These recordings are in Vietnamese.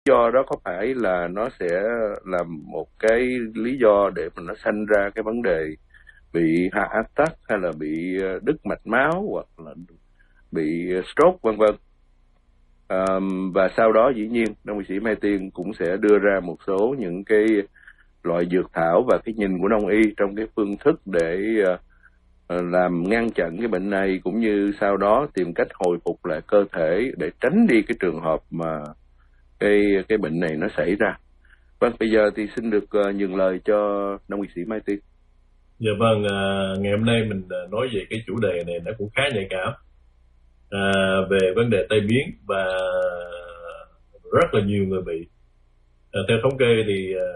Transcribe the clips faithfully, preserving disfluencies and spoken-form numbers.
do đó có phải là nó sẽ là một cái lý do để mà nó sanh ra cái vấn đề bị heart attack hay là bị đứt mạch máu hoặc là bị stroke vân vân. Um, và sau đó dĩ nhiên Đông y sĩ Mai Tiên cũng sẽ đưa ra một số những cái loại dược thảo và cái nhìn của Đông y trong cái phương thức để uh, làm ngăn chặn cái bệnh này, cũng như sau đó tìm cách hồi phục lại cơ thể để tránh đi cái trường hợp mà cái cái bệnh này nó xảy ra. Vâng, bây giờ thì xin được uh, nhường lời cho Đông y sĩ Mai Tiên. Dạ vâng, à, ngày hôm nay mình nói về cái chủ đề này nó cũng khá nhạy cảm, à, về vấn đề tai biến và rất là nhiều người bị. À, theo thống kê thì à,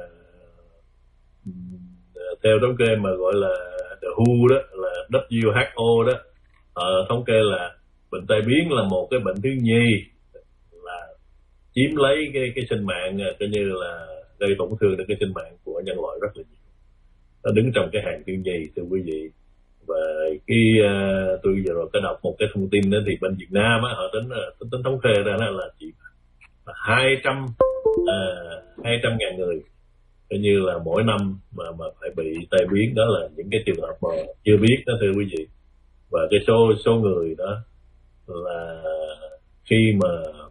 theo thống kê mà gọi là đê vê kép đó, là W H O đó, họ thống kê là bệnh tai biến là một cái bệnh thứ nhì là chiếm lấy cái cái sinh mạng, coi như là gây tổn thương đến cái sinh mạng của nhân loại rất là nhiều. Nó đứng trong cái hàng thứ nhì, thưa quý vị. Và khi uh, tôi vừa rồi có đọc một cái thông tin đó, thì bên Việt Nam á, họ tính, tính tính thống kê ra là chỉ hai trăm hai trăm ngàn người, coi như là mỗi năm mà mà phải bị tai biến. Đó là những cái trường hợp mà chưa biết đó, thưa quý vị. Và cái số số người đó là khi mà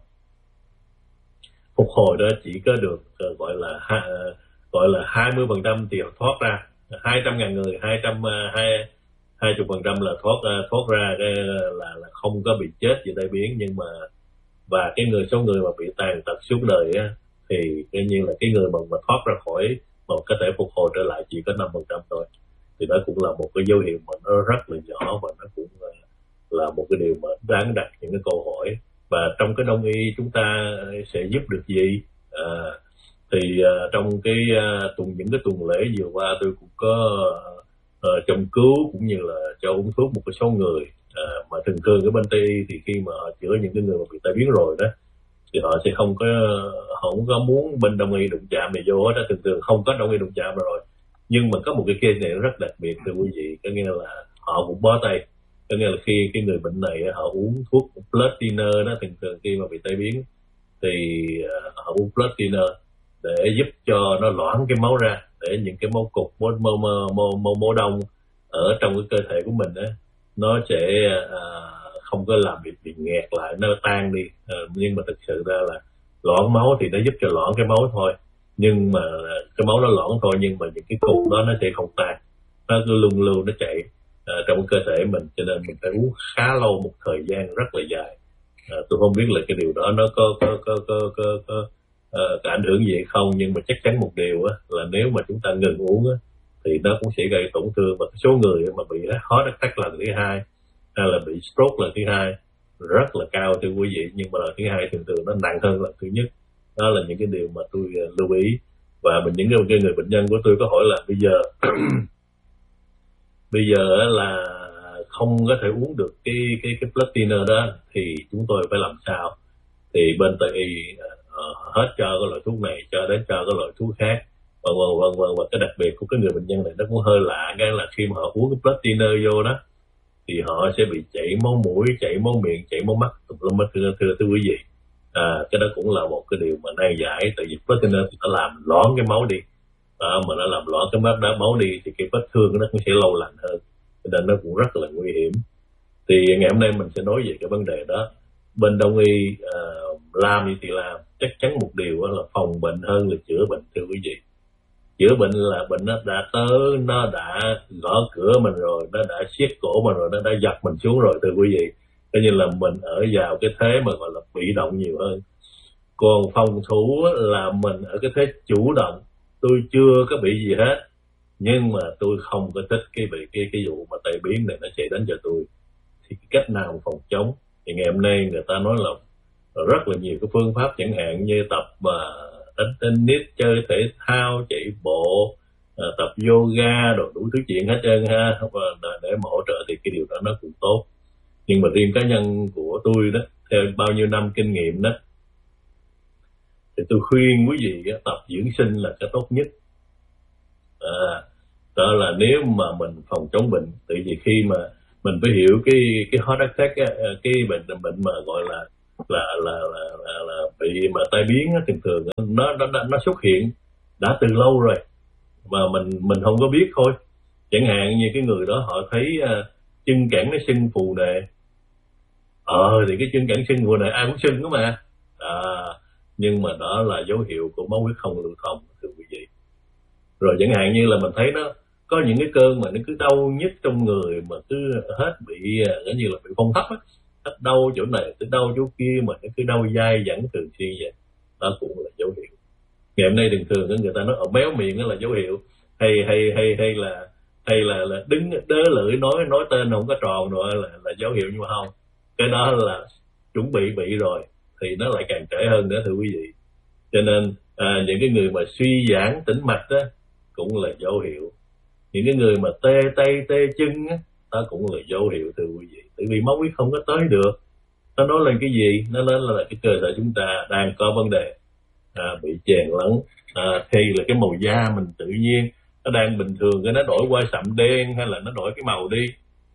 phục hồi đó chỉ có được uh, gọi là uh, gọi là hai mươi phần trăm thì thoát ra. Hai trăm ngàn người, hai trăm hai hai chục phần trăm là thoát thoát ra cái là là không có bị chết vì tai biến. Nhưng mà và cái người số người mà bị tàn tật suốt đời á, thì coi như là cái người mà mà thoát ra khỏi mà có thể phục hồi trở lại chỉ có năm phần trăm thôi. Thì đó cũng là một cái dấu hiệu mà nó rất là nhỏ, và nó cũng là, là một cái điều mà đáng đặt những cái câu hỏi. Và trong cái Đông y chúng ta sẽ giúp được gì? À, thì uh, trong cái uh, tuần những cái tuần lễ vừa qua tôi cũng có uh, châm cứu cũng như là cho uống thuốc một cái số người uh, mà thường thường cái bên Tây y thì khi mà họ chữa những cái người mà bị tai biến rồi đó thì họ sẽ không có họ không có muốn bên Đông y đụng chạm này vô đó, thường thường không có Đông y đụng chạm rồi. Nhưng mà có một cái case này rất đặc biệt, thưa quý vị, có nghĩa là họ cũng bó tay. Có nghĩa là khi cái người bệnh này họ uống thuốc blood thinner đó, thường thường khi mà bị tai biến thì uh, họ uống blood thinner để giúp cho nó loãng cái máu ra, để những cái máu cục, máu máu máu, máu, máu đông ở trong cái cơ thể của mình á, nó sẽ à, không có làm bị, bị nghẹt lại, nó tan đi. À, nhưng mà thực sự ra là loãng máu thì nó giúp cho loãng cái máu thôi, nhưng mà cái máu nó loãng thôi, nhưng mà những cái cục đó nó sẽ không tan, nó cứ luôn luôn nó chạy à, trong cơ thể mình, cho nên mình phải uống khá lâu, một thời gian rất là dài. À, tôi không biết là cái điều đó nó có có có có có, có Uh, có ảnh hưởng gì hay không, nhưng mà chắc chắn một điều á, là nếu mà chúng ta ngừng uống á, thì nó cũng sẽ gây tổn thương. Và số người mà bị heart attack lần thứ hai hay là bị stroke lần thứ hai rất là cao, thưa quý vị. Nhưng mà lần thứ hai thường thường nó nặng hơn lần thứ nhất. Đó là những cái điều mà tôi uh, lưu ý. Và mình những cái người bệnh nhân của tôi có hỏi là bây giờ bây giờ là không có thể uống được cái cái cái blood thinner đó thì chúng tôi phải làm sao? Thì bên Tây y uh, hết cho cái loại thuốc này cho đến cho cái loại thuốc khác, và vân vân vân. Và cái đặc biệt của cái người bệnh nhân này nó cũng hơi lạ, cái là khi mà họ uống cái blood thinner vô đó thì họ sẽ bị chảy máu mũi, chảy máu miệng, chảy máu mắt, thưa thưa thưa, thưa quý vị. À, cái đó cũng là một cái điều mà nan giải, tại vì blood thinner thì nó làm loãng cái máu đi, à, mà nó làm loãng cái máu đá máu đi thì cái vết thương nó cũng sẽ lâu lành hơn, cho nên nó cũng rất là nguy hiểm. Thì ngày hôm nay mình sẽ nói về cái vấn đề đó. Bên Đông y uh, làm gì thì làm, chắc chắn một điều là phòng bệnh hơn là chữa bệnh, thưa quý vị. Chữa bệnh là bệnh nó đã tới, nó đã gõ cửa mình rồi, nó đã siết cổ mình rồi, nó đã giật mình xuống rồi, thưa quý vị. Coi như là mình ở vào cái thế mà gọi là bị động nhiều hơn. Còn phòng thủ là mình ở cái thế chủ động, tôi chưa có bị gì hết, nhưng mà tôi không có thích cái bị cái cái vụ mà tai biến này nó chạy đến cho tôi. Thì cái cách nào phòng chống? Thì ngày hôm nay người ta nói là rất là nhiều cái phương pháp, chẳng hạn như tập mà đánh tennis, chơi thể thao, chạy bộ, tập yoga, đồ đủ thứ chuyện hết trơn ha, để mà hỗ trợ thì cái điều đó nó cũng tốt. Nhưng mà riêng cá nhân của tôi đó, theo bao nhiêu năm kinh nghiệm đó, thì tôi khuyên quý vị tập dưỡng sinh là cái tốt nhất. À, đó là nếu mà mình phòng chống bệnh, tại vì khi mà mình phải hiểu cái cái heart attack á, cái bệnh bệnh mà gọi là là là là, là, là bị mà tai biến á, thường thường nó nó nó xuất hiện đã từ lâu rồi mà mình mình không có biết thôi. Chẳng hạn như cái người đó họ thấy uh, chân cẳng nó sưng phù nề, ờ thì cái chân cẳng sưng phù nề ai cũng sưng đó mà, à, nhưng mà đó là dấu hiệu của máu huyết không lưu thông, thưa quý vị. Rồi chẳng hạn như là mình thấy nó có những cái cơn mà nó cứ đau nhức trong người mà cứ hết bị giống như là bị phong thấp á, hết đau chỗ này tới đau chỗ kia mà nó cứ đau dai dẳng thường xuyên vậy, đó cũng là dấu hiệu. Ngày hôm nay thường thường người ta nói ở méo miệng đó là dấu hiệu, hay hay hay hay là hay là là đứng đớ lưỡi nói nói tên không có tròn rồi là là dấu hiệu, nhưng mà không, cái đó là chuẩn bị bị rồi thì nó lại càng trễ hơn nữa, thưa quý vị. Cho nên à, những cái người mà suy giãn tĩnh mạch đó cũng là dấu hiệu, những cái người mà tê tay tê chân á, đó cũng là dấu hiệu, thưa quý vị. Tại vì máu huyết không có tới được, nó nói lên cái gì? Nó nói là cái cơ thể chúng ta đang có vấn đề, à, bị chèn lẫn, à, thì là cái màu da mình tự nhiên nó đang bình thường cái nó đổi qua sậm đen, hay là nó đổi cái màu đi,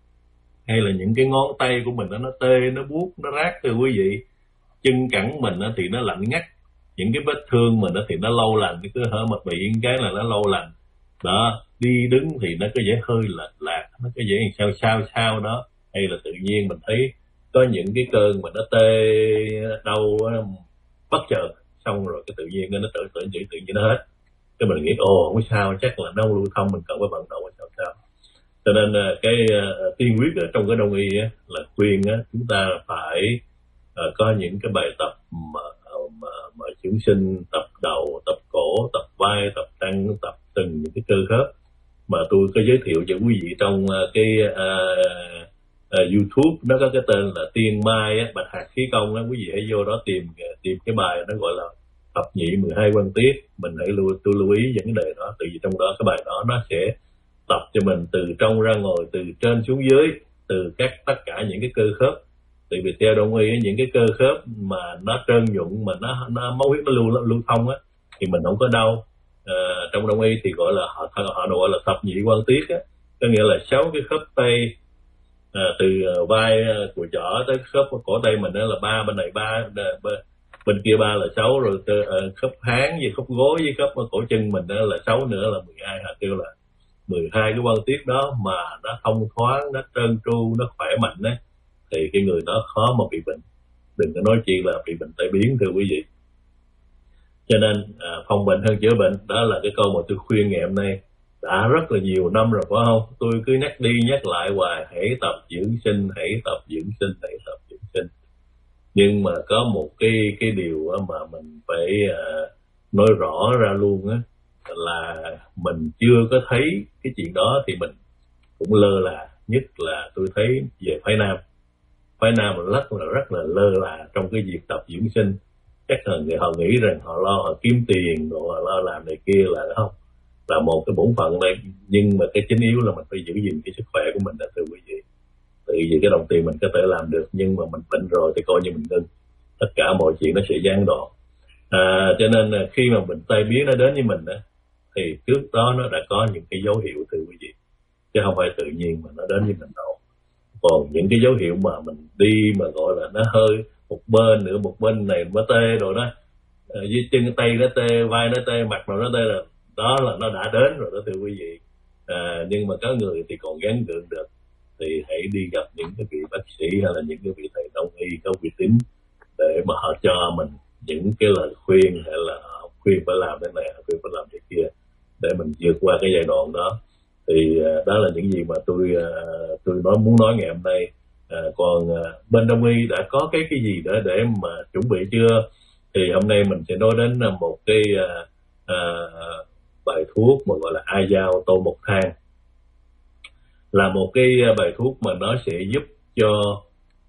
hay là những cái ngón tay của mình nó, nó tê, nó buốt, nó rát, thưa quý vị. Chân cẳng mình thì nó lạnh ngắt, những cái vết thương mình thì nó lâu lành, cứ hở mà bị cái là nó lâu lành đó. Đi đứng thì nó có vẻ hơi lệch lạc, nó có vẻ sao sao sao đó, hay là tự nhiên mình thấy có những cái cơn mà nó tê đau bất chợt, xong rồi cái tự nhiên nó tự tự nhiên tự nhiên nó hết, cái mình nghĩ ồ không sao, chắc là đau lưu thông, mình cần phải vận động sao sao. Cho nên cái uh, tiên quyết trong cái đông y á, là khuyên á, chúng ta phải uh, có những cái bài tập mà mà, mà dưỡng sinh, tập đầu, tập cổ, tập vai, tập chân, tập từng những cái cơ khớp mà tôi có giới thiệu cho quý vị trong uh, cái uh, uh, YouTube. Nó có cái tên là Tiên Mai á, Bạch Hạt Khí Công á, quý vị hãy vô đó tìm tìm cái bài nó gọi là thập nhị mười hai quan tiết. Mình hãy lưu tôi lưu ý vấn đề đó, tại vì trong đó cái bài đó nó sẽ tập cho mình từ trong ra ngoài, từ trên xuống dưới, từ các tất cả những cái cơ khớp. Tại vì theo đông y những cái cơ khớp mà nó trơn nhuận, mà nó, nó máu huyết nó lưu lưu thông á, thì mình không có đau. À, trong đông y thì gọi là họ họ gọi là thập nhị quan tiết á, có nghĩa là sáu cái khớp tay, à, từ vai của trỏ tới khớp cổ tay mình đó là ba, bên này ba, bên kia ba là sáu, rồi khớp háng với khớp gối với khớp cổ chân mình đó là sáu nữa là mười hai, họ kêu là mười hai cái quan tiết đó mà nó thông thoáng, nó trơn tru, nó khỏe mạnh đấy, thì cái người đó khó mà bị bệnh, đừng có nói chi là bị bệnh tai biến, thưa quý vị. Cho nên à, phòng bệnh hơn chữa bệnh, đó là cái câu mà tôi khuyên ngày hôm nay đã rất là nhiều năm rồi, phải không? Tôi cứ nhắc đi nhắc lại hoài, hãy tập dưỡng sinh, hãy tập dưỡng sinh, hãy tập dưỡng sinh. Nhưng mà có một cái cái điều mà mình phải uh, nói rõ ra luôn á, là mình chưa có thấy cái chuyện đó thì mình cũng lơ là. Nhất là tôi thấy về phái nam, phái nam rất là rất là lơ là trong cái việc tập dưỡng sinh. Chắc là người họ nghĩ rằng họ lo họ kiếm tiền rồi họ lo làm này kia là không, là một cái bổn phận này, nhưng mà cái chính yếu là mình phải giữ gìn cái sức khỏe của mình, đã thưa quý vị. Tại vì cái đồng tiền mình có thể làm được, nhưng mà mình bệnh rồi thì coi như mình ngưng, tất cả mọi chuyện nó sẽ gián đoạn. À, cho nên khi mà bệnh tai biến nó đến với mình á, thì trước đó nó đã có những cái dấu hiệu, thưa quý vị, chứ không phải tự nhiên mà nó đến với mình đâu. Còn những cái dấu hiệu mà mình đi mà gọi là nó hơi một bên nữa, một bên này nó tê rồi đó, à, dưới chân tay nó tê, vai nó tê, mặt rồi nó tê, là đó là nó đã đến rồi đó, thưa quý vị. À, nhưng mà có người thì còn gắng gượng được, thì hãy đi gặp những cái vị bác sĩ hay là những cái vị thầy đông y có uy tín để mà họ cho mình những cái lời khuyên, hay là họ khuyên phải làm cái này, họ khuyên phải làm cái kia, để mình vượt qua cái giai đoạn đó. Thì uh, đó là những gì mà tôi uh, tôi nói muốn nói ngày hôm nay. Uh, còn uh, bên đông y đã có cái cái gì để để mà chuẩn bị chưa? Thì hôm nay mình sẽ nói đến uh, một cái uh, uh, bài thuốc mà gọi là A Dao Tô Mộc Thang, là một cái bài thuốc mà nó sẽ giúp cho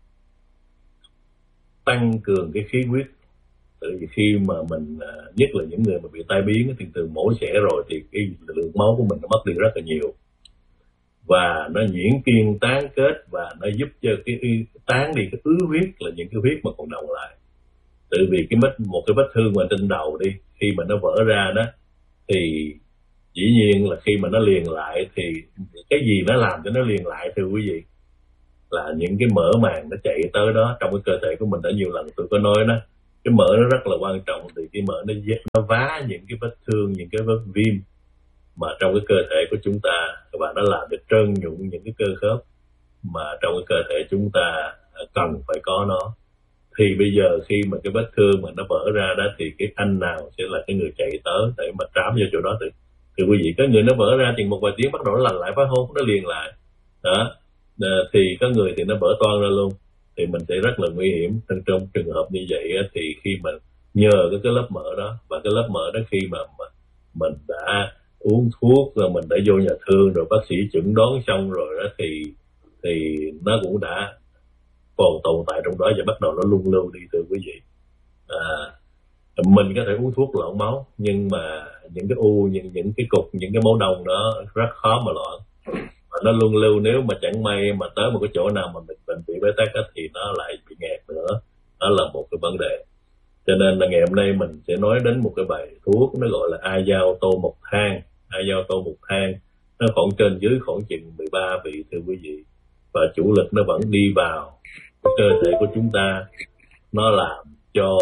tăng cường cái khí huyết. Tại vì khi mà mình, nhất là những người mà bị tai biến thì từ mổ xẻ rồi thì cái lượng máu của mình nó mất đi rất là nhiều, và nó nhuyễn kiên tán kết, và nó giúp cho cái tán đi cái ứ huyết, là những cái huyết mà còn đọng lại. Tại vì cái vết một cái vết thương mà trên đầu đi, khi mà nó vỡ ra đó thì dĩ nhiên là khi mà nó liền lại thì cái gì nó làm cho nó liền lại, thưa quý vị? là những cái mỡ màng nó chạy tới đó trong cái cơ thể của mình. Đã nhiều lần tôi có nói đó, cái mỡ nó rất là quan trọng, thì cái mỡ nó nó vá những cái vết thương, những cái vết viêm mà trong cái cơ thể của chúng ta, và nó làm để trơn nhụn những cái cơ khớp mà trong cái cơ thể chúng ta cần phải có nó. Thì bây giờ khi mà cái vết thương mà nó vỡ ra đó, thì cái anh nào sẽ là cái người chạy tới để mà trám vô chỗ đó? Thì, thì quý vị, có người nó vỡ ra thì một vài tiếng bắt đầu nó lành lại, phải không? Nó liền lại đó. À, thì có người thì nó vỡ toang ra luôn, thì mình sẽ rất là nguy hiểm. Trong, trong trường hợp như vậy thì khi mà nhờ cái, cái lớp mỡ đó, và cái lớp mỡ đó khi mà, mà mình đã uống thuốc rồi, mình đã vô nhà thương rồi, bác sĩ chẩn đoán xong rồi đó, thì thì nó cũng đã còn tồn tại trong đó và bắt đầu nó luân lưu đi, thưa quý vị. À, mình có thể uống thuốc loãng máu, nhưng mà những cái u, những những cái cục, những cái máu đông đó rất khó mà loãng, và nó luân lưu. Nếu mà chẳng may mà tới một cái chỗ nào mà mình mình bị bế tắc đó, thì nó lại bị nghẹt nữa. Đó là một cái vấn đề. Cho nên là ngày hôm nay mình sẽ nói đến một cái bài thuốc, nó gọi là Azao Tô Mộc Thang. Azao Tô Mộc Thang nó khoảng trên dưới khoảng chừng mười ba vị, thưa quý vị, và chủ lực nó vẫn đi vào cái cơ thể của chúng ta. Nó làm cho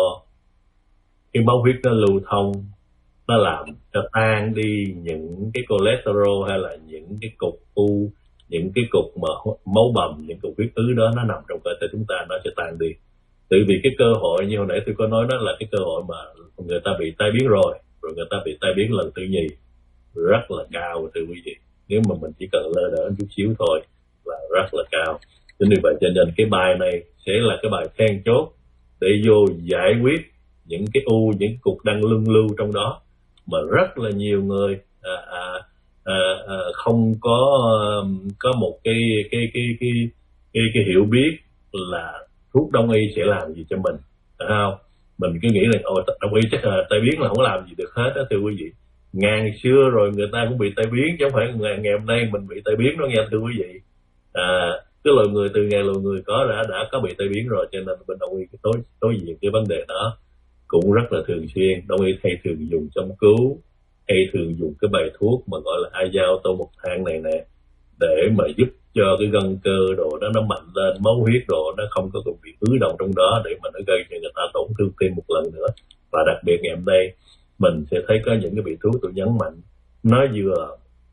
cái máu huyết nó lưu thông, nó làm cho tan đi những cái cholesterol hay là những cái cục u, những cái cục mà máu bầm, những cục huyết ứ đó nó nằm trong cơ thể chúng ta, nó sẽ tan đi. Tại vì cái cơ hội như hồi nãy tôi có nói, đó là cái cơ hội mà người ta bị tai biến rồi, rồi người ta bị tai biến lần thứ nhì rất là cao, thưa quý vị. Nếu mà mình chỉ cần lơ đỡ chút xíu thôi là rất là cao. Chính vì vậy cho nên cái bài này sẽ là cái bài then chốt để vô giải quyết những cái u, những cục đang luân lưu trong đó mà rất là nhiều người à, à, à, à, không có có một cái cái cái cái cái, cái hiểu biết là thuốc đông y sẽ làm gì cho mình, phải không? Mình cứ nghĩ là ồ, đông y chắc là tai biến là không có làm gì được hết đó, thưa quý vị. Ngàn xưa rồi người ta cũng bị tai biến, chứ không phải ngày, ngày hôm nay mình bị tai biến đó nghe, thưa quý vị. À, cái loài người từ ngày loài người có đã đã có bị tai biến rồi, cho nên bên đông y cái đối đối diện cái vấn đề đó cũng rất là thường xuyên. Đông y hay thường dùng châm cứu, hay thường dùng cái bài thuốc mà gọi là Azao Tô Mộc Thang này nè, để mà giúp cho cái gân cơ đồ đó nó mạnh lên, máu huyết đồ nó không có bị ứ động trong đó, để mà nó gây cho người ta tổn thương thêm một lần nữa. Và đặc biệt ngày hôm nay mình sẽ thấy có những cái vị thuốc tôi nhấn mạnh, nó vừa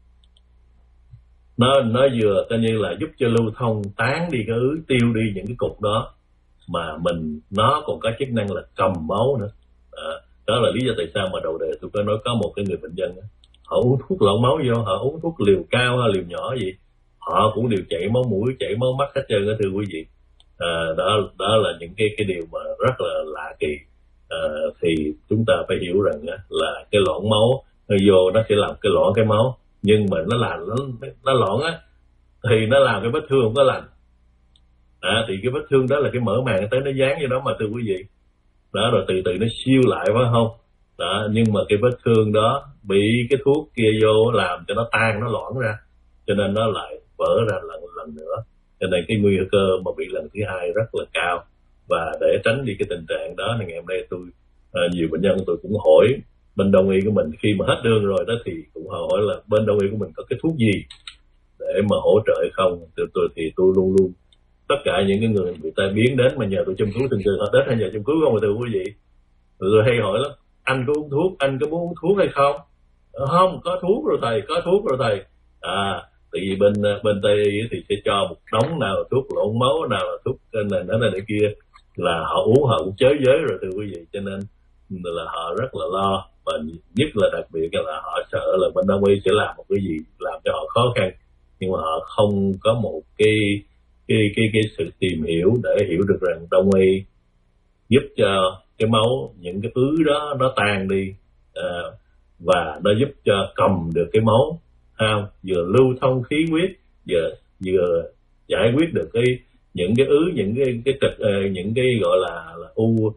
nó nó vừa coi như là giúp cho lưu thông, tán đi cái ứ, tiêu đi những cái cục đó, mà mình nó còn có chức năng là cầm máu nữa. À, đó là lý do tại sao mà đầu đề tôi có nói có một cái người bệnh nhân đó, họ uống thuốc loãng máu vô, họ uống thuốc liều cao hay liều nhỏ gì, họ cũng đều chảy máu mũi, chảy máu mắt hết trơn đó, thưa quý vị. À, đó đó là những cái cái điều mà rất là lạ kỳ. À, thì chúng ta phải hiểu rằng á, là cái loãng máu nó vô nó sẽ làm cái loãng cái máu, nhưng mà nó làm nó nó loãng á thì nó làm cái vết thương không có lành. À, thì cái vết thương đó là cái mỡ màng tới nó dán vô đó mà, thưa quý vị. Đó, rồi từ từ nó siêu lại, phải không? Đó, nhưng mà cái vết thương đó bị cái thuốc kia vô làm cho nó tan, nó loãng ra, cho nên nó lại vỡ ra lần lần nữa. Cho nên cái nguy cơ mà bị lần thứ hai rất là cao. Và để tránh đi cái tình trạng đó, thì ngày hôm nay tôi à, nhiều bệnh nhân tôi cũng hỏi bên đông y của mình, khi mà hết đơn rồi đó thì cũng hỏi là bên đông y của mình có cái thuốc gì để mà hỗ trợ hay không. Từ tôi thì tôi luôn luôn tất cả những cái người bị tai biến đến mà nhờ tôi chăm cứu, từng trường họ đến hay nhờ chăm cứu không, thưa quý vị. Rồi hay hỏi lắm, anh có uống thuốc, anh có muốn uống thuốc hay không? Không, có thuốc rồi thầy, có thuốc rồi thầy. À, tại vì bên bên Tây thì sẽ cho một đống, nào là thuốc loãng máu, nào là thuốc này nó này kia, là họ uống họ cũng chới giới rồi, thưa quý vị. Cho nên là họ rất là lo, và nhất là đặc biệt là họ sợ là bên đông y sẽ làm một cái gì làm cho họ khó khăn, nhưng mà họ không có một cái cái cái cái sự tìm hiểu để hiểu được rằng đông y giúp cho cái máu, những cái ứ đó nó tan đi, à, và nó giúp cho cầm được cái máu, ha, vừa lưu thông khí huyết, vừa vừa giải quyết được cái những cái ứ, những cái cái trật, uh, những cái gọi là, là u, uh,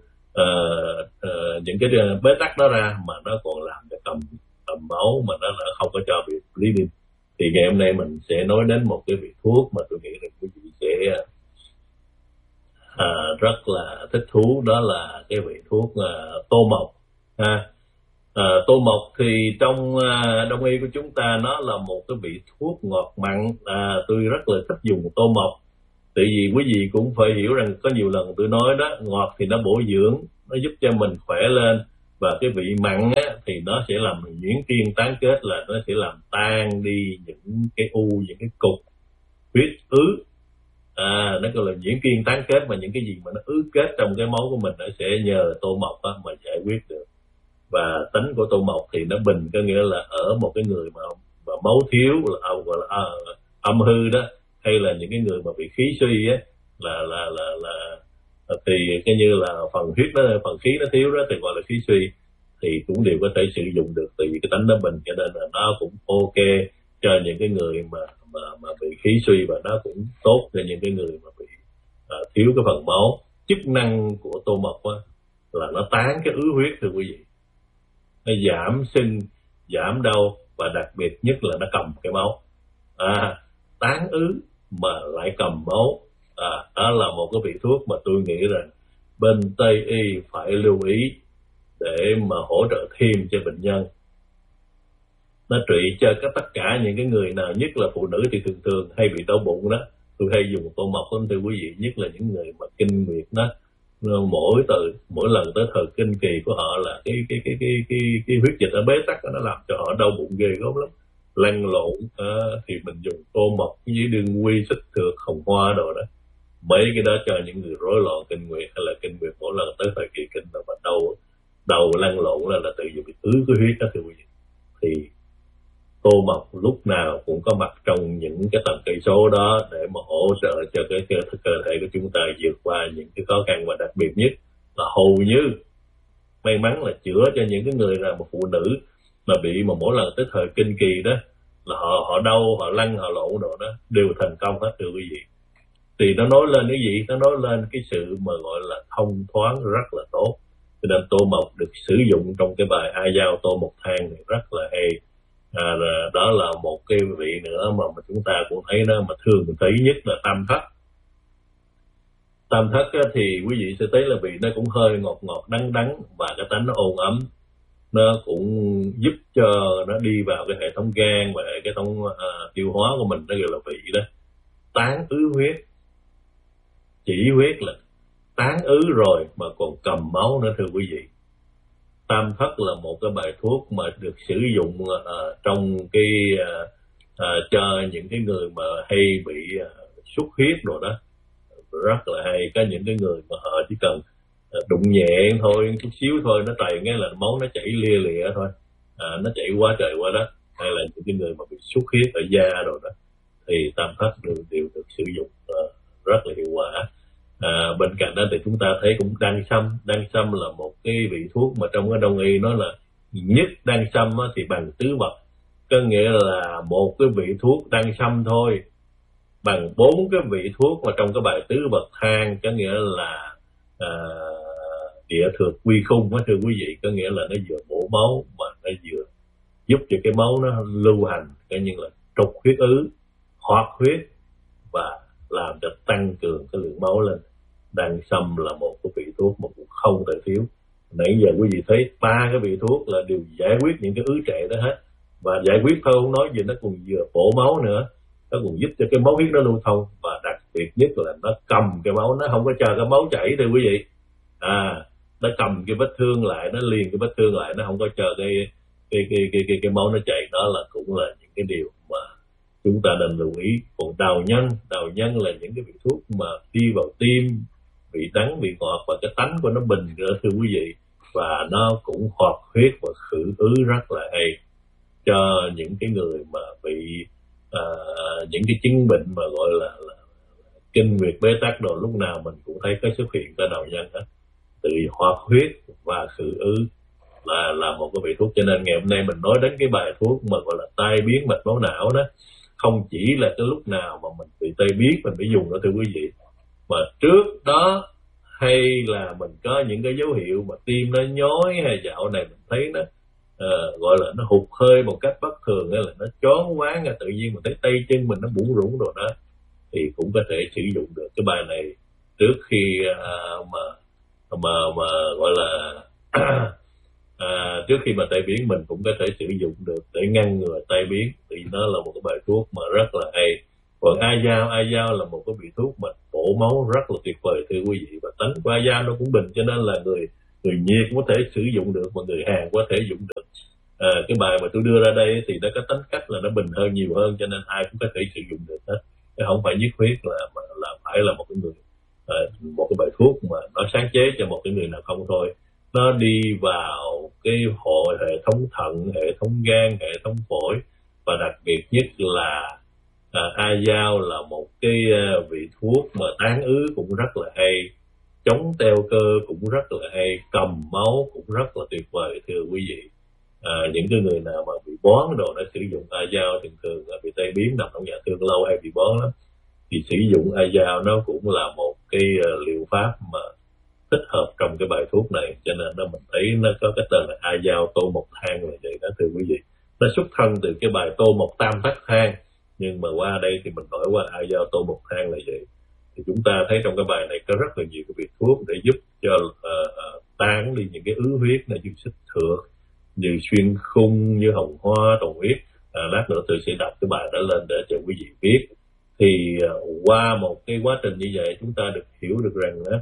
uh, những cái bế tắc đó ra, mà nó còn làm cho cầm cầm máu, mà nó không có cho bị bleeding. Thì ngày hôm nay mình sẽ nói đến một cái vị thuốc mà tôi nghĩ là quý vị sẽ à, rất là thích thú, đó là cái vị thuốc à, tô mộc. Ha. À, tô mộc thì trong à, đông y của chúng ta nó là một cái vị thuốc ngọt mặn. À, tôi rất là thích dùng tô mộc. Tại vì quý vị cũng phải hiểu rằng có nhiều lần tôi nói đó, ngọt thì nó bổ dưỡng, nó giúp cho mình khỏe lên, và cái vị mặn á, thì nó sẽ làm nhuyễn kiên tán kết, là nó sẽ làm tan đi những cái u, những cái cục huyết ứ. À, nó gọi là nhuyễn kiên tán kết, mà những cái gì mà nó ứ kết trong cái máu của mình nó sẽ nhờ tô mộc á, mà giải quyết được. Và tính của tô mộc thì nó bình, có nghĩa là ở một cái người mà, mà máu thiếu, là gọi là à, âm hư đó, hay là những cái người mà bị khí suy á, là là là là thì cái như là phần huyết nó, phần khí nó thiếu đó, thì gọi là khí suy, thì cũng đều có thể sử dụng được, tại vì cái tánh nó bình, cho nên là nó cũng ok cho những cái người mà mà mà bị khí suy, và nó cũng tốt cho những cái người mà bị uh, thiếu cái phần máu. Chức năng của tô mộc á, là nó tán cái ứ huyết, thưa quý vị, nó giảm sưng, giảm đau, và đặc biệt nhất là nó cầm cái máu. À, tán ứ mà lại cầm máu, à, đó là một cái vị thuốc mà tôi nghĩ rằng bên Tây y phải lưu ý để mà hỗ trợ thêm cho bệnh nhân. Nó trị cho các tất cả những cái người nào, nhất là phụ nữ thì thường thường hay bị đau bụng đó, tôi hay dùng tô mộc lắm thưa quý vị, nhất là những người mà kinh nguyệt đó, mỗi từ mỗi lần tới thời kinh kỳ của họ là cái cái cái cái cái, cái huyết dịch ở bế tắc đó, nó làm cho họ đau bụng ghê gớm lắm, lăn lộn. À, thì mình dùng tô mộc với đương quy, xích thược, hồng hoa đồ đó, mấy cái đó cho những người rối loạn kinh nguyệt, hay là kinh nguyệt mỗi lần tới thời kỳ kinh là đau đầu lăn lộn, là là tự vì bị ứ cái huyết đó thưa quý vị. Thì tô mộc lúc nào cũng có mặt trong những cái tầm cây số đó để mà hỗ trợ cho cái cơ, cơ thể của chúng ta vượt qua những cái khó khăn, và đặc biệt nhất là hầu như may mắn là chữa cho những cái người là một phụ nữ mà bị mà mỗi lần tới thời kinh kỳ đó là họ họ đau, họ lăn, họ lộn đồ đó đều thành công hết thưa quý vị. Thì nó nói lên cái gì? Nó nói lên cái sự mà gọi là thông thoáng rất là tốt. Cho nên tô mộc được sử dụng trong cái bài A Dao Tô Mộc Thang này rất là hay. À, đó là một cái vị nữa mà, mà chúng ta cũng thấy nó mà thường thấy nhất là tam thất. Tam thất á, thì quý vị sẽ thấy là vị nó cũng hơi ngọt ngọt đắng đắng, và cái tánh nó ôn ấm, nó cũng giúp cho nó đi vào cái hệ thống gan và cái hệ thống uh, tiêu hóa của mình, nó gọi là vị đó tán ứ huyết. Chỉ huyết là tán ứ rồi mà còn cầm máu nữa thưa quý vị. Tam thất là một cái bài thuốc mà được sử dụng uh, trong cái uh, uh, cho những cái người mà hay bị uh, xuất huyết rồi đó, rất là hay. Có những cái người mà họ chỉ cần uh, đụng nhẹ thôi, chút xíu thôi, nó trầy ngay là máu nó chảy lia lịa thôi, uh, nó chảy quá trời quá đất, hay là những cái người mà bị xuất huyết ở da rồi đó, thì tam thất đều, đều được sử dụng uh, rất là hiệu quả. À, bên cạnh đó thì chúng ta thấy cũng đan sâm. Đan sâm là một cái vị thuốc mà trong cái đông y nói là nhất đan sâm thì bằng tứ vật, có nghĩa là một cái vị thuốc đan sâm thôi bằng bốn cái vị thuốc mà trong cái bài tứ vật thang, có nghĩa là à, địa thược quy khung đó thưa quý vị, có nghĩa là nó vừa bổ máu mà nó vừa giúp cho cái máu nó lưu hành, coi như là trục huyết ứ, hoạt huyết và làm cho tăng cường cái lượng máu lên. Đan sâm là một cái vị thuốc mà cũng không thể thiếu. Nãy giờ quý vị thấy ba cái vị thuốc là đều giải quyết những cái ứ trệ đó hết, và giải quyết thôi không nói gì, nó còn vừa bổ máu nữa, nó còn giúp cho cái máu huyết nó lưu thông, và đặc biệt nhất là nó cầm cái máu, nó không có chờ cái máu chảy thưa quý vị. À, nó cầm cái vết thương lại, nó liền cái vết thương lại, nó không có chờ cái cái cái cái cái, cái máu nó chảy. Đó là cũng là những cái điều mà chúng ta nên lưu ý. Còn đào nhân, đào nhân là những cái vị thuốc mà đi vào tim, vị đắng, vị ngọt, và cái tánh của nó bình nữa thưa quý vị, và nó cũng hoạt huyết và khử ứ rất là hay cho những cái người mà bị uh, những cái chứng bệnh mà gọi là, là kinh nguyệt bế tắc đồ, lúc nào mình cũng thấy có xuất hiện cái đào nhân đó, từ hoạt huyết và khử ứ là là một cái vị thuốc. Cho nên ngày hôm nay mình nói đến cái bài thuốc mà gọi là tai biến mạch máu não đó, không chỉ là cái lúc nào mà mình bị tai biến mình phải dùng đó thưa quý vị, mà trước đó hay là mình có những cái dấu hiệu mà tim nó nhói, hay dạo này mình thấy nó uh, gọi là nó hụt hơi một cách bất thường, hay là nó choáng váng, tự nhiên mình thấy tay chân mình nó bủn rủn rồi đó, thì cũng có thể sử dụng được cái bài này trước khi uh, mà mà mà gọi là à, trước khi mà tai biến mình cũng có thể sử dụng được để ngăn ngừa tai biến, thì nó là một cái bài thuốc mà rất là hay. Còn A Dao, A Dao là một cái vị thuốc mà bổ ổ máu rất là tuyệt vời thưa quý vị. Và tánh của Aja nó cũng bình, cho nên là người người nhiệt có thể sử dụng được mà người Hàn có thể dùng được. À, cái bài mà tôi đưa ra đây thì nó có tính cách là nó bình hơn, nhiều hơn, cho nên ai cũng có thể sử dụng được hết. Chứ không phải nhất thiết là mà là phải là một cái người à, một cái bài thuốc mà nó sáng chế cho một cái người nào không thôi. Nó đi vào cái hội hệ thống thận, hệ thống gan, hệ thống phổi, và đặc biệt nhất là à, Aja là một cái uh, vị thuốc mà tán ứ cũng rất là hay, chống teo cơ cũng rất là hay, cầm máu cũng rất là tuyệt vời thưa quý vị. À, những cái người nào mà bị bón đồ nó sử dụng Aja, thường thường là bị tai biến nằm trong nhà thương lâu hay bị bón lắm, thì sử dụng Aja nó cũng là một cái uh, liệu pháp mà thích hợp trong cái bài thuốc này. Cho nên nó mình thấy nó có cái tên là Aja tô mộc thang là vậy đó thưa quý vị. Nó xuất thân từ cái bài tô mộc tam tác thang, nhưng mà qua đây thì mình đổi qua Aja tô mộc thang là vậy. Thì chúng ta thấy trong cái bài này có rất là nhiều cái vị thuốc để giúp cho uh, uh, tán đi những cái ứ huyết này, như xích thược, như xuyên khung, như hồng hoa, tồn huyết. À, lát nữa tôi sẽ đọc cái bài đó lên để cho quý vị biết. Thì uh, qua một cái quá trình như vậy, chúng ta được hiểu được rằng đó,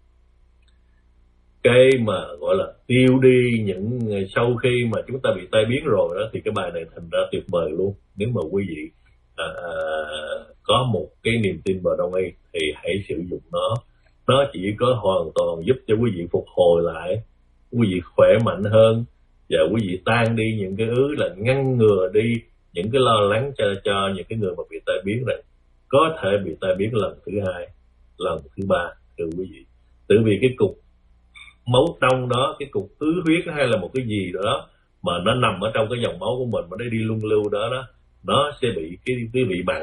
cái mà gọi là tiêu đi những sau khi mà chúng ta bị tai biến rồi đó, thì cái bài này thành ra tuyệt vời luôn. Nếu mà quý vị à, có một cái niềm tin vào Đông y thì hãy sử dụng nó. Nó chỉ có hoàn toàn giúp cho quý vị phục hồi lại, quý vị khỏe mạnh hơn, và quý vị tan đi những cái ứ, là ngăn ngừa đi những cái lo lắng cho cho những cái người mà bị tai biến rằng có thể bị tai biến lần thứ hai, lần thứ ba thưa quý vị. Tại vì cái cục máu đông đó, cái cục ứ huyết hay là một cái gì đó mà nó nằm ở trong cái dòng máu của mình mà nó đi luân lưu đó đó, nó sẽ bị cái cái vị mặn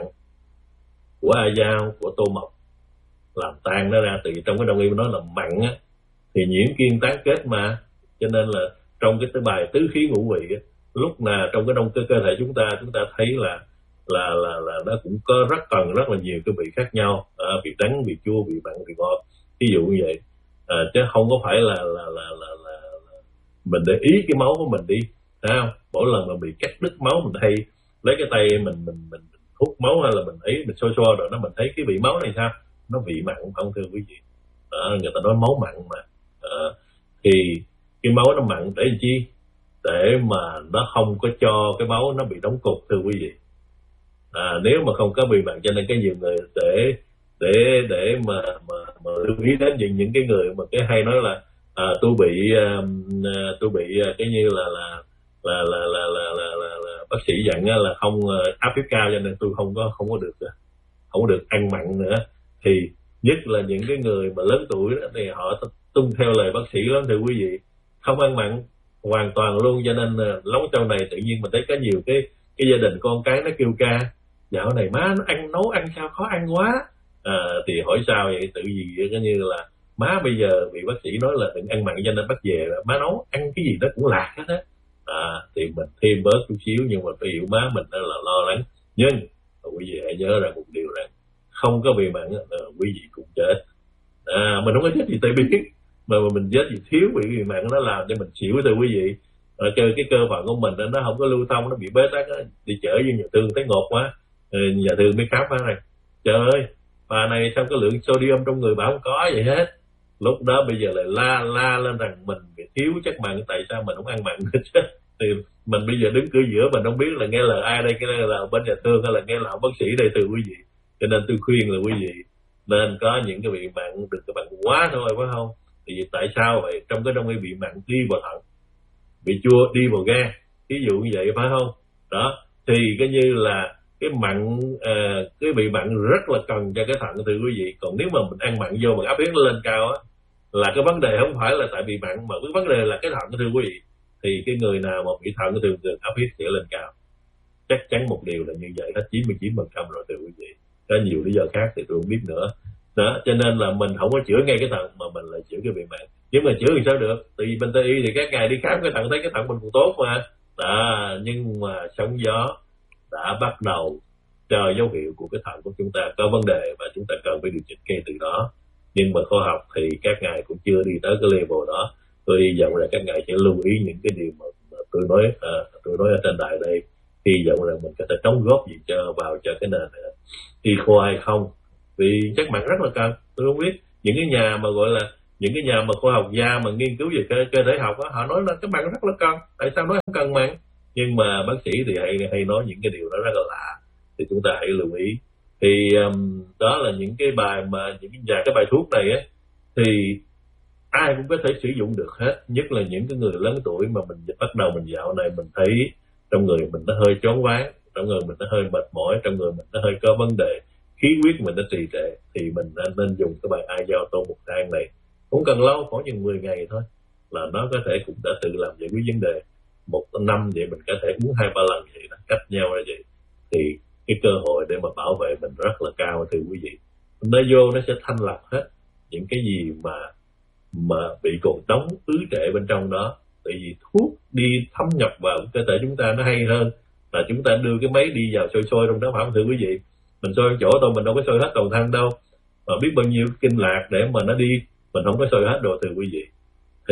của Aja, của tô mộc làm tan nó ra. Từ trong cái Đông y nó là mặn á, thì nhiễm kiên tán kết mà, cho nên là trong cái bài tứ khí ngũ vị á, lúc nào trong cái trong cơ cơ thể chúng ta chúng ta thấy là là là là nó cũng có rất cần rất là nhiều cái vị khác nhau, à, vị đắng, vị chua, vị mặn, vị ngọt, ví dụ như vậy. À, chứ không có phải là là, là là là là mình để ý cái máu của mình đi, thấy không? Mỗi lần mà bị cắt đứt máu, mình hay lấy cái tay mình mình mình hút máu, hay là mình ấy mình xoa xoa rồi nó mình thấy cái vị máu này sao, nó vị mặn không thưa quý vị? Đó, người ta nói máu mặn mà. À, thì cái máu nó mặn để làm chi? Để mà nó không có cho cái máu nó bị đóng cục thưa quý vị. À, nếu mà không có bị mặn, cho nên cái nhiều người để để để mà mà mà lưu ý đến những những cái người mà cái hay nói là à, tôi bị uh, tôi bị uh, cái như là là là là là là, là, là, là bác sĩ dặn là không uh, áp huyết cao, cho nên tôi không có không có được không có được ăn mặn nữa. Thì nhất là những cái người mà lớn tuổi đó, thì họ tuân theo lời bác sĩ lắm thưa quý vị, không ăn mặn hoàn toàn luôn. Cho nên uh, lâu sau này tự nhiên mình thấy có nhiều cái cái gia đình con cái nó kêu ca, dạo này má nó ăn nấu ăn sao khó ăn quá. À, thì hỏi sao vậy? Tự gì cái như là má bây giờ bị bác sĩ nói là đừng ăn mặn, cho nên bắt về má nấu ăn cái gì nó cũng lạc hết á. À, thì mình thêm bớt chút xíu, nhưng mà ví dụ má mình đó là lo lắng. Nhưng quý vị hãy nhớ rằng một điều rằng không có bị mặn là quý vị cũng chết. À, mình không có chết gì tại biến, mà mình chết vì thiếu bị mặn nó làm cho mình xỉu thưa quý vị. À, cái, cái cơ phận của mình nó không có lưu thông, nó bị bế tắc, đi chở vô nhà thương thấy ngột quá, nhà thương mới khám phá này, trời ơi bà này sao cái lượng sodium trong người bà không có vậy hết. Lúc đó bây giờ lại la la lên rằng mình bị thiếu chất mặn, tại sao mình không ăn mặn hết chứ. Thì mình bây giờ đứng cửa giữa, mình không biết là nghe lời ai đây, cái này là bên nhà thương hay là nghe lời bác sĩ đây từ quý vị. Cho nên tôi khuyên là quý vị nên có những cái bị mặn, đừng có mặn quá thôi, phải không? Thì tại sao vậy? Trong cái đông y bị mặn đi vào thận, bị chua đi vào gan, ví dụ như vậy, phải không? Đó, thì cái như là cái mặn uh, cái bị mặn rất là cần cho cái thận thưa quý vị. Còn nếu mà mình ăn mặn vô mà áp huyết lên cao á, là cái vấn đề không phải là tại bị mặn, mà cái vấn đề là cái thận thưa quý vị. Thì cái người nào mà bị thận thường thường áp huyết sẽ lên cao, chắc chắn một điều là như vậy hết, chín mươi chín phần trăm rồi thưa quý vị. Có nhiều lý do khác thì tôi không biết nữa. Đó, cho nên là mình không có chữa ngay cái thận mà mình lại chữa cái bị mặn. Nhưng mà chữa thì sao được? Tại vì bên Tây y thì các ngài đi khám cái thận thấy cái thận mình cũng tốt mà. Đó, nhưng mà sóng gió đã bắt đầu cho dấu hiệu của cái thận của chúng ta có vấn đề và chúng ta cần phải điều chỉnh ngay từ đó. Nhưng mà khoa học thì các ngài cũng chưa đi tới cái level đó. Tôi hy vọng là các ngài sẽ lưu ý những cái điều mà, mà tôi nói à, tôi nói ở trên đài đây. Hy vọng là mình có thể đóng góp gì cho vào cho cái nền y khoa hay không. vì chất mặn rất là cần. Tôi không biết những cái nhà mà gọi là những cái nhà mà khoa học gia mà nghiên cứu về cơ, cơ thể học đó, họ nói là chất mặn rất là cần, tại sao nói không cần mặn? Nhưng mà bác sĩ thì hay hay nói những cái điều đó rất là lạ, thì chúng ta hãy lưu ý. Thì um, đó là những cái bài mà những cái, và cái bài thuốc này á thì ai cũng có thể sử dụng được hết, nhất là những cái người lớn tuổi mà mình bắt đầu mình dạo này mình thấy trong người mình nó hơi choáng váng, trong người mình nó hơi mệt mỏi, trong người mình nó hơi có vấn đề, khí huyết mình nó trì trệ, thì mình nên dùng cái bài ai dao tô một thang này. Không cần lâu, khoảng chừng mười ngày thôi là nó có thể cũng đã tự làm giải quyết vấn đề. Một năm vậy mình có thể uống hai ba lần vậy đó, cách nhau như vậy, thì cái cơ hội để mà bảo vệ mình rất là cao thưa quý vị. Nó vô nó sẽ thanh lọc hết những cái gì mà mà bị cồn đóng ứ trệ bên trong đó. Tại vì thuốc đi thâm nhập vào cơ thể chúng ta nó hay hơn là chúng ta đưa cái máy đi vào sôi sôi trong đó, phải không thưa quý vị? Mình sôi chỗ thôi, mình đâu có sôi hết toàn thân đâu, mà biết bao nhiêu kinh lạc để mà nó đi, mình không có sôi hết đồ thưa quý vị. Thì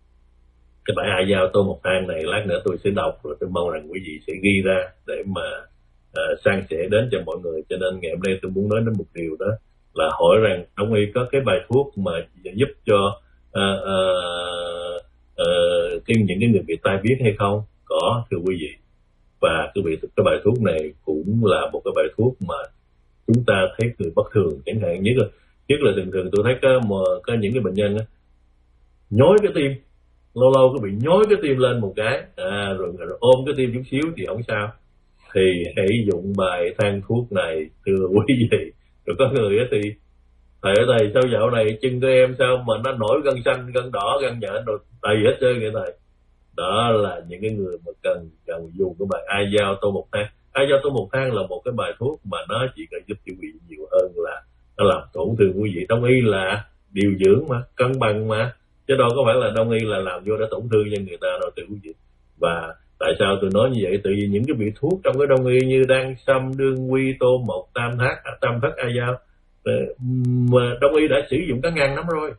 cái bài ai dao tô một thang này lát nữa tôi sẽ đọc, rồi tôi mong rằng quý vị sẽ ghi ra để mà uh, san sẻ đến cho mọi người. Cho nên ngày hôm nay tôi muốn nói đến một điều đó là hỏi rằng Đông y có cái bài thuốc mà giúp cho uh, uh, uh, cái những cái người bị tai biến hay không? Có thưa quý vị. Và cái, vị, cái bài thuốc này cũng là một cái bài thuốc mà chúng ta thấy người bất thường, chẳng hạn nhất là nhất là thường thường tôi thấy có, mà, có những cái bệnh nhân đó, nhói cái tim, lâu lâu cứ bị nhói cái tim lên một cái, à, rồi, rồi ôm cái tim chút xíu thì không sao. Thì hãy dụng bài thang thuốc này thưa quý vị. Rồi có người thì thầy ơi thầy sao dạo này chân của em sao mà nó nổi gân xanh, gân đỏ, gân nhện rồi đầy hết trơn vậy thầy. Đó là những cái người mà cần cần dùng cái bài ai dao tô một thang. Ai dao tô một thang là một cái bài thuốc mà nó chỉ cần giúp quý vị nhiều hơn là nó làm tổn thương quý vị. Đông y là điều dưỡng mà, cân bằng mà, chứ đâu có phải là đông y là làm vô để tổn thương cho người ta đâu thưa quý vị. Và tại sao tôi nói như vậy? Tại vì những cái vị thuốc trong cái đông y như đan sâm, đương quy, tô mộc, tam thác, tam thất ai dao mà đông y đã sử dụng cả ngàn năm rồi.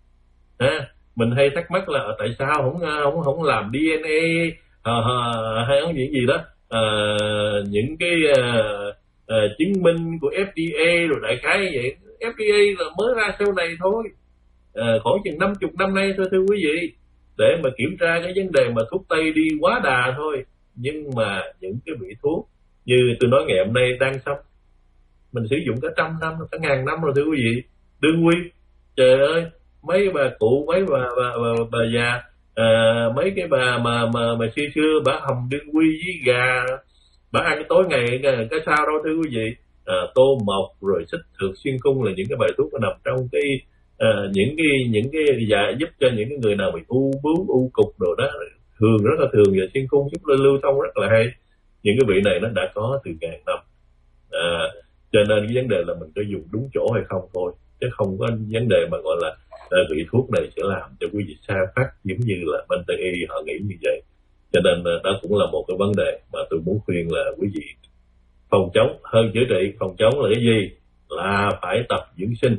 À, mình hay thắc mắc là tại sao không không không làm đê en a à, à, hay không gì gì đó, à, những cái à, à, chứng minh của ép đê a rồi đại khái như vậy. ép đê a là mới ra sau này thôi, à, khoảng chừng năm chục năm nay thôi thưa quý vị, để mà kiểm tra cái vấn đề mà thuốc tây đi quá đà thôi. Nhưng mà những cái vị thuốc như tôi nói ngày hôm nay đang xong, mình sử dụng cả trăm năm, cả ngàn năm rồi thưa quý vị. Đương quy, trời ơi, mấy bà cụ, mấy bà bà, bà, bà già, à, mấy cái bà mà mà mà xưa xưa bà hầm đương quy với gà, bà ăn tối ngày cái sao đâu thưa quý vị. À, tô mộc rồi xích thược xuyên cung là những cái bài thuốc nó nằm trong cái à, những cái những cái dạ giúp cho những cái người nào bị u bướu, u cục đồ đó, thường rất là thường, và xuyên cung giúp lưu thông rất là hay. Những cái vị này nó đã có từ ngàn năm, à, cho nên cái vấn đề là mình có dùng đúng chỗ hay không thôi, chứ không có vấn đề mà gọi là à, vị thuốc này sẽ làm cho quý vị sa phát giống như là bên Tây y họ nghĩ như vậy. Cho nên đó cũng là một cái vấn đề mà tôi muốn khuyên là quý vị phòng chống hơn chữa trị. Phòng chống là cái gì? Là phải tập dưỡng sinh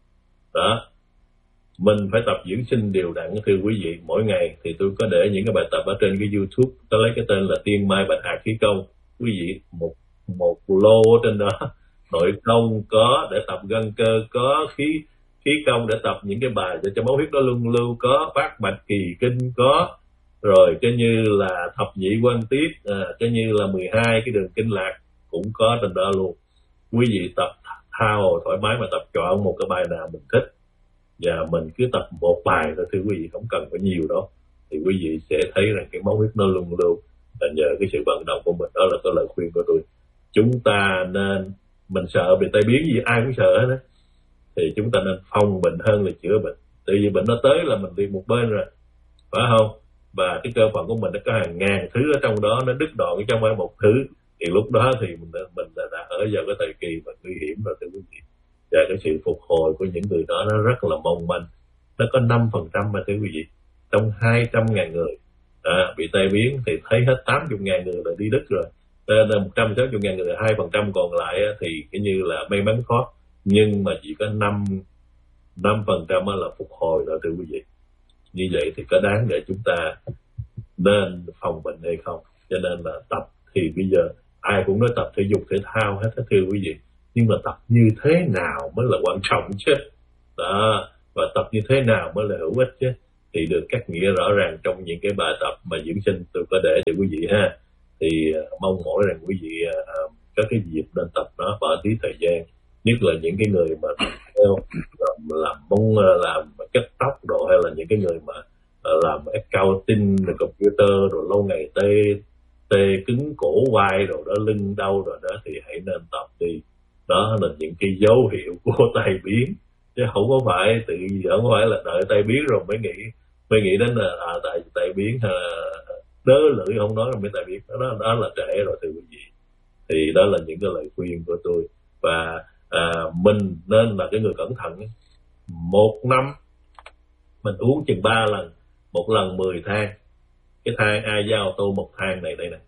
đó, mình phải tập dưỡng sinh đều đặn thưa quý vị. Mỗi ngày thì tôi có để những cái bài tập ở trên cái YouTube, có lấy cái tên là Tiên Mai Bạch Hạc Khí Công. Quý vị một một lô ở trên đó, nội công có để tập gân cơ, có khí khí công để tập những cái bài để cho máu huyết nó luân lưu, có bát bạch kỳ kinh có, rồi cái như là thập nhị quan tiết, à, cái như là mười hai cái đường kinh lạc cũng có trên đó luôn. Quý vị tập thao thoải mái mà tập chọn một cái bài nào mình thích, và mình cứ tập một bài thôi thưa quý vị, không cần phải nhiều đâu, thì quý vị sẽ thấy rằng cái máu huyết nó luân lưu là nhờ cái sự vận động của mình. Đó là cái lời khuyên của tôi. Chúng ta nên, mình sợ bị tai biến gì, ai cũng sợ hết á, thì chúng ta nên phòng bệnh hơn là chữa bệnh. Tại vì bệnh nó tới là mình đi một bên rồi, phải không? Và cái cơ phận của mình nó có hàng ngàn thứ ở trong đó, nó đứt đoạn trong phải một thứ, thì lúc đó thì mình đã, mình đã, đã ở vào cái thời kỳ mà nguy hiểm rồi thưa quý vị. Và cái sự phục hồi của những người đó nó rất là mong manh. Nó có năm phần trăm mà thưa quý vị, trong hai trăm ngàn người à, bị tai biến thì thấy hết tám mươi ngàn người là đi đứt rồi, nên một trăm sáu mươi ngàn người, hai phần trăm còn lại thì cái như là may mắn thoát, nhưng mà chỉ có năm năm phần trăm là phục hồi rồi thưa quý vị. Như vậy thì có đáng để chúng ta nên phòng bệnh hay không? Cho nên là tập thì bây giờ ai cũng nói tập thể dục thể thao hết thưa quý vị, nhưng mà tập như thế nào mới là quan trọng chứ. Đó, và tập như thế nào mới là hữu ích chứ, thì được cắt nghĩa rõ ràng trong những cái bài tập mà dưỡng sinh tôi có để cho quý vị ha. Thì uh, mong mỏi rằng quý vị uh, có cái dịp nên tập nó bỏ tí thời gian, nhất là những cái người mà theo làm, làm mong làm cắt tóc đồ, hay là những cái người mà uh, làm accounting rồi computer rồi lâu ngày tê tê cứng cổ vai rồi đó, lưng đau rồi đó, thì hãy nên tập đi. Đó là những cái dấu hiệu của tai biến, chứ không có phải tự không phải là đợi tai biến rồi mới nghĩ mới nghĩ đến là à, tại tai biến hay là đớ lưỡi không nói là mới tai biến. Đó đó là trễ rồi thưa quý vị. Thì đó là những cái lời khuyên của tôi. Và à, mình nên là cái người cẩn thận. Một năm mình uống chừng ba lần, một lần mười thang. Cái thang ai giao tô một thang này đây nè,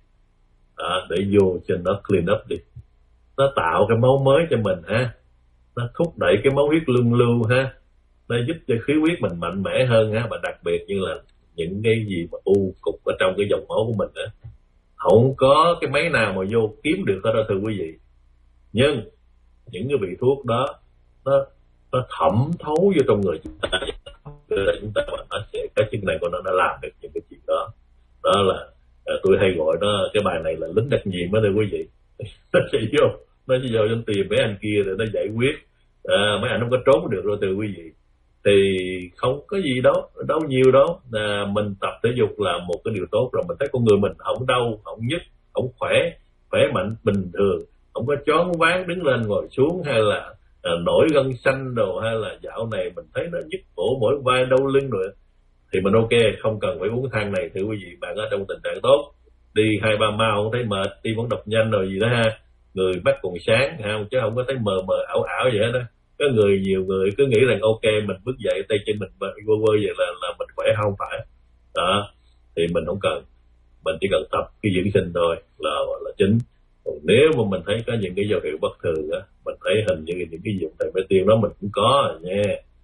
để vô cho nó clean up đi, nó tạo cái máu mới cho mình ha, nó thúc đẩy cái máu huyết luân lưu ha, nó giúp cho khí huyết mình mạnh mẽ hơn ha. Và đặc biệt như là những cái gì mà u cục ở trong cái dòng máu của mình á, không có cái máy nào mà vô kiếm được hết đó thưa quý vị. Nhưng những cái vị thuốc đó nó nó thẩm thấu vô trong người chúng ta, là chúng ta mà nó sẽ cái chức năng của nó nó làm được những cái chuyện đó. Đó là tôi hay gọi đó, cái bài này là lính đặc nhiệm đó thưa quý vị. Nó sẽ vô nó sẽ vô trong tìm mấy anh kia rồi nó giải quyết, à, mấy anh không có trốn được rồi thưa quý vị. Thì không có gì đâu đâu nhiều đâu, à, mình tập thể dục là một cái điều tốt rồi. Mình thấy con người mình không đau không nhức, không khỏe khỏe mạnh bình thường, không có choáng váng đứng lên ngồi xuống, hay là à, nổi gân xanh đồ, hay là dạo này mình thấy nó nhức cổ mỏi vai đau lưng rồi, thì mình ok, không cần phải uống thang này thưa quý vị. Bạn ở trong tình trạng tốt, đi hai ba mao không thấy mệt, tim vẫn đập nhanh rồi gì đó ha, người mắt còn sáng ha, chứ không có thấy mờ mờ ảo ảo vậy đó. Có người nhiều người cứ nghĩ rằng ok mình bước dậy tay chân mình vơ vơ vậy là là mình khỏe, không phải đó. Thì mình không cần, mình chỉ cần tập cái dưỡng sinh thôi là là chính. Còn nếu mà mình thấy có những cái dấu hiệu bất thường á, mình thấy hình như những cái dụng thầy phải tiên đó mình cũng có nha,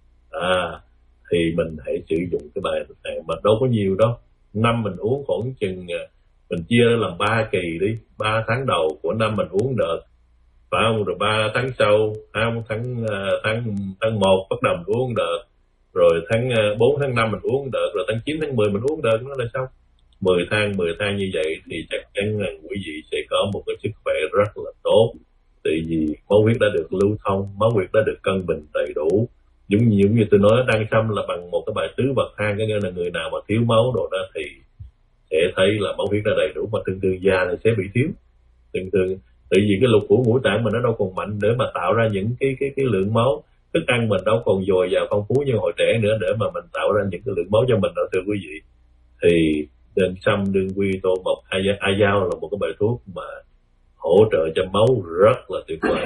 à thì mình hãy sử dụng cái bài này, mà đâu có nhiều đâu. Năm mình uống khoảng chừng, mình chia làm ba kỳ đi, ba tháng đầu của năm mình uống đợt, phải không? Rồi ba tháng sau, tháng tháng tháng tháng một bắt đầu mình uống đợt, rồi tháng bốn tháng năm mình uống đợt, rồi tháng chín tháng mười mình uống đợt, nó là xong. mười tháng mười tháng như vậy thì chắc chắn là quý vị sẽ có một cái sức khỏe rất là tốt. Tại vì máu huyết đã được lưu thông, máu huyết đã được cân bình đầy đủ. Giống như, giống như tôi nói, đăng xăm là bằng một cái bài tứ bậc thang, có nghĩa là người nào mà thiếu máu đồ đó thì sẽ thấy là máu huyết đã đầy đủ, mà thường thường già thì sẽ bị thiếu. Thường thường tại vì cái lục phủ ngũ tạng mình nó đâu còn mạnh để mà tạo ra những cái cái cái lượng máu, thức ăn mình đâu còn dồi dào phong phú như hồi trẻ nữa để mà mình tạo ra những cái lượng máu cho mình đâu thưa quý vị. Thì đền sâm đương quy tô mộc a dao là một cái bài thuốc mà hỗ trợ cho máu rất là tuyệt vời.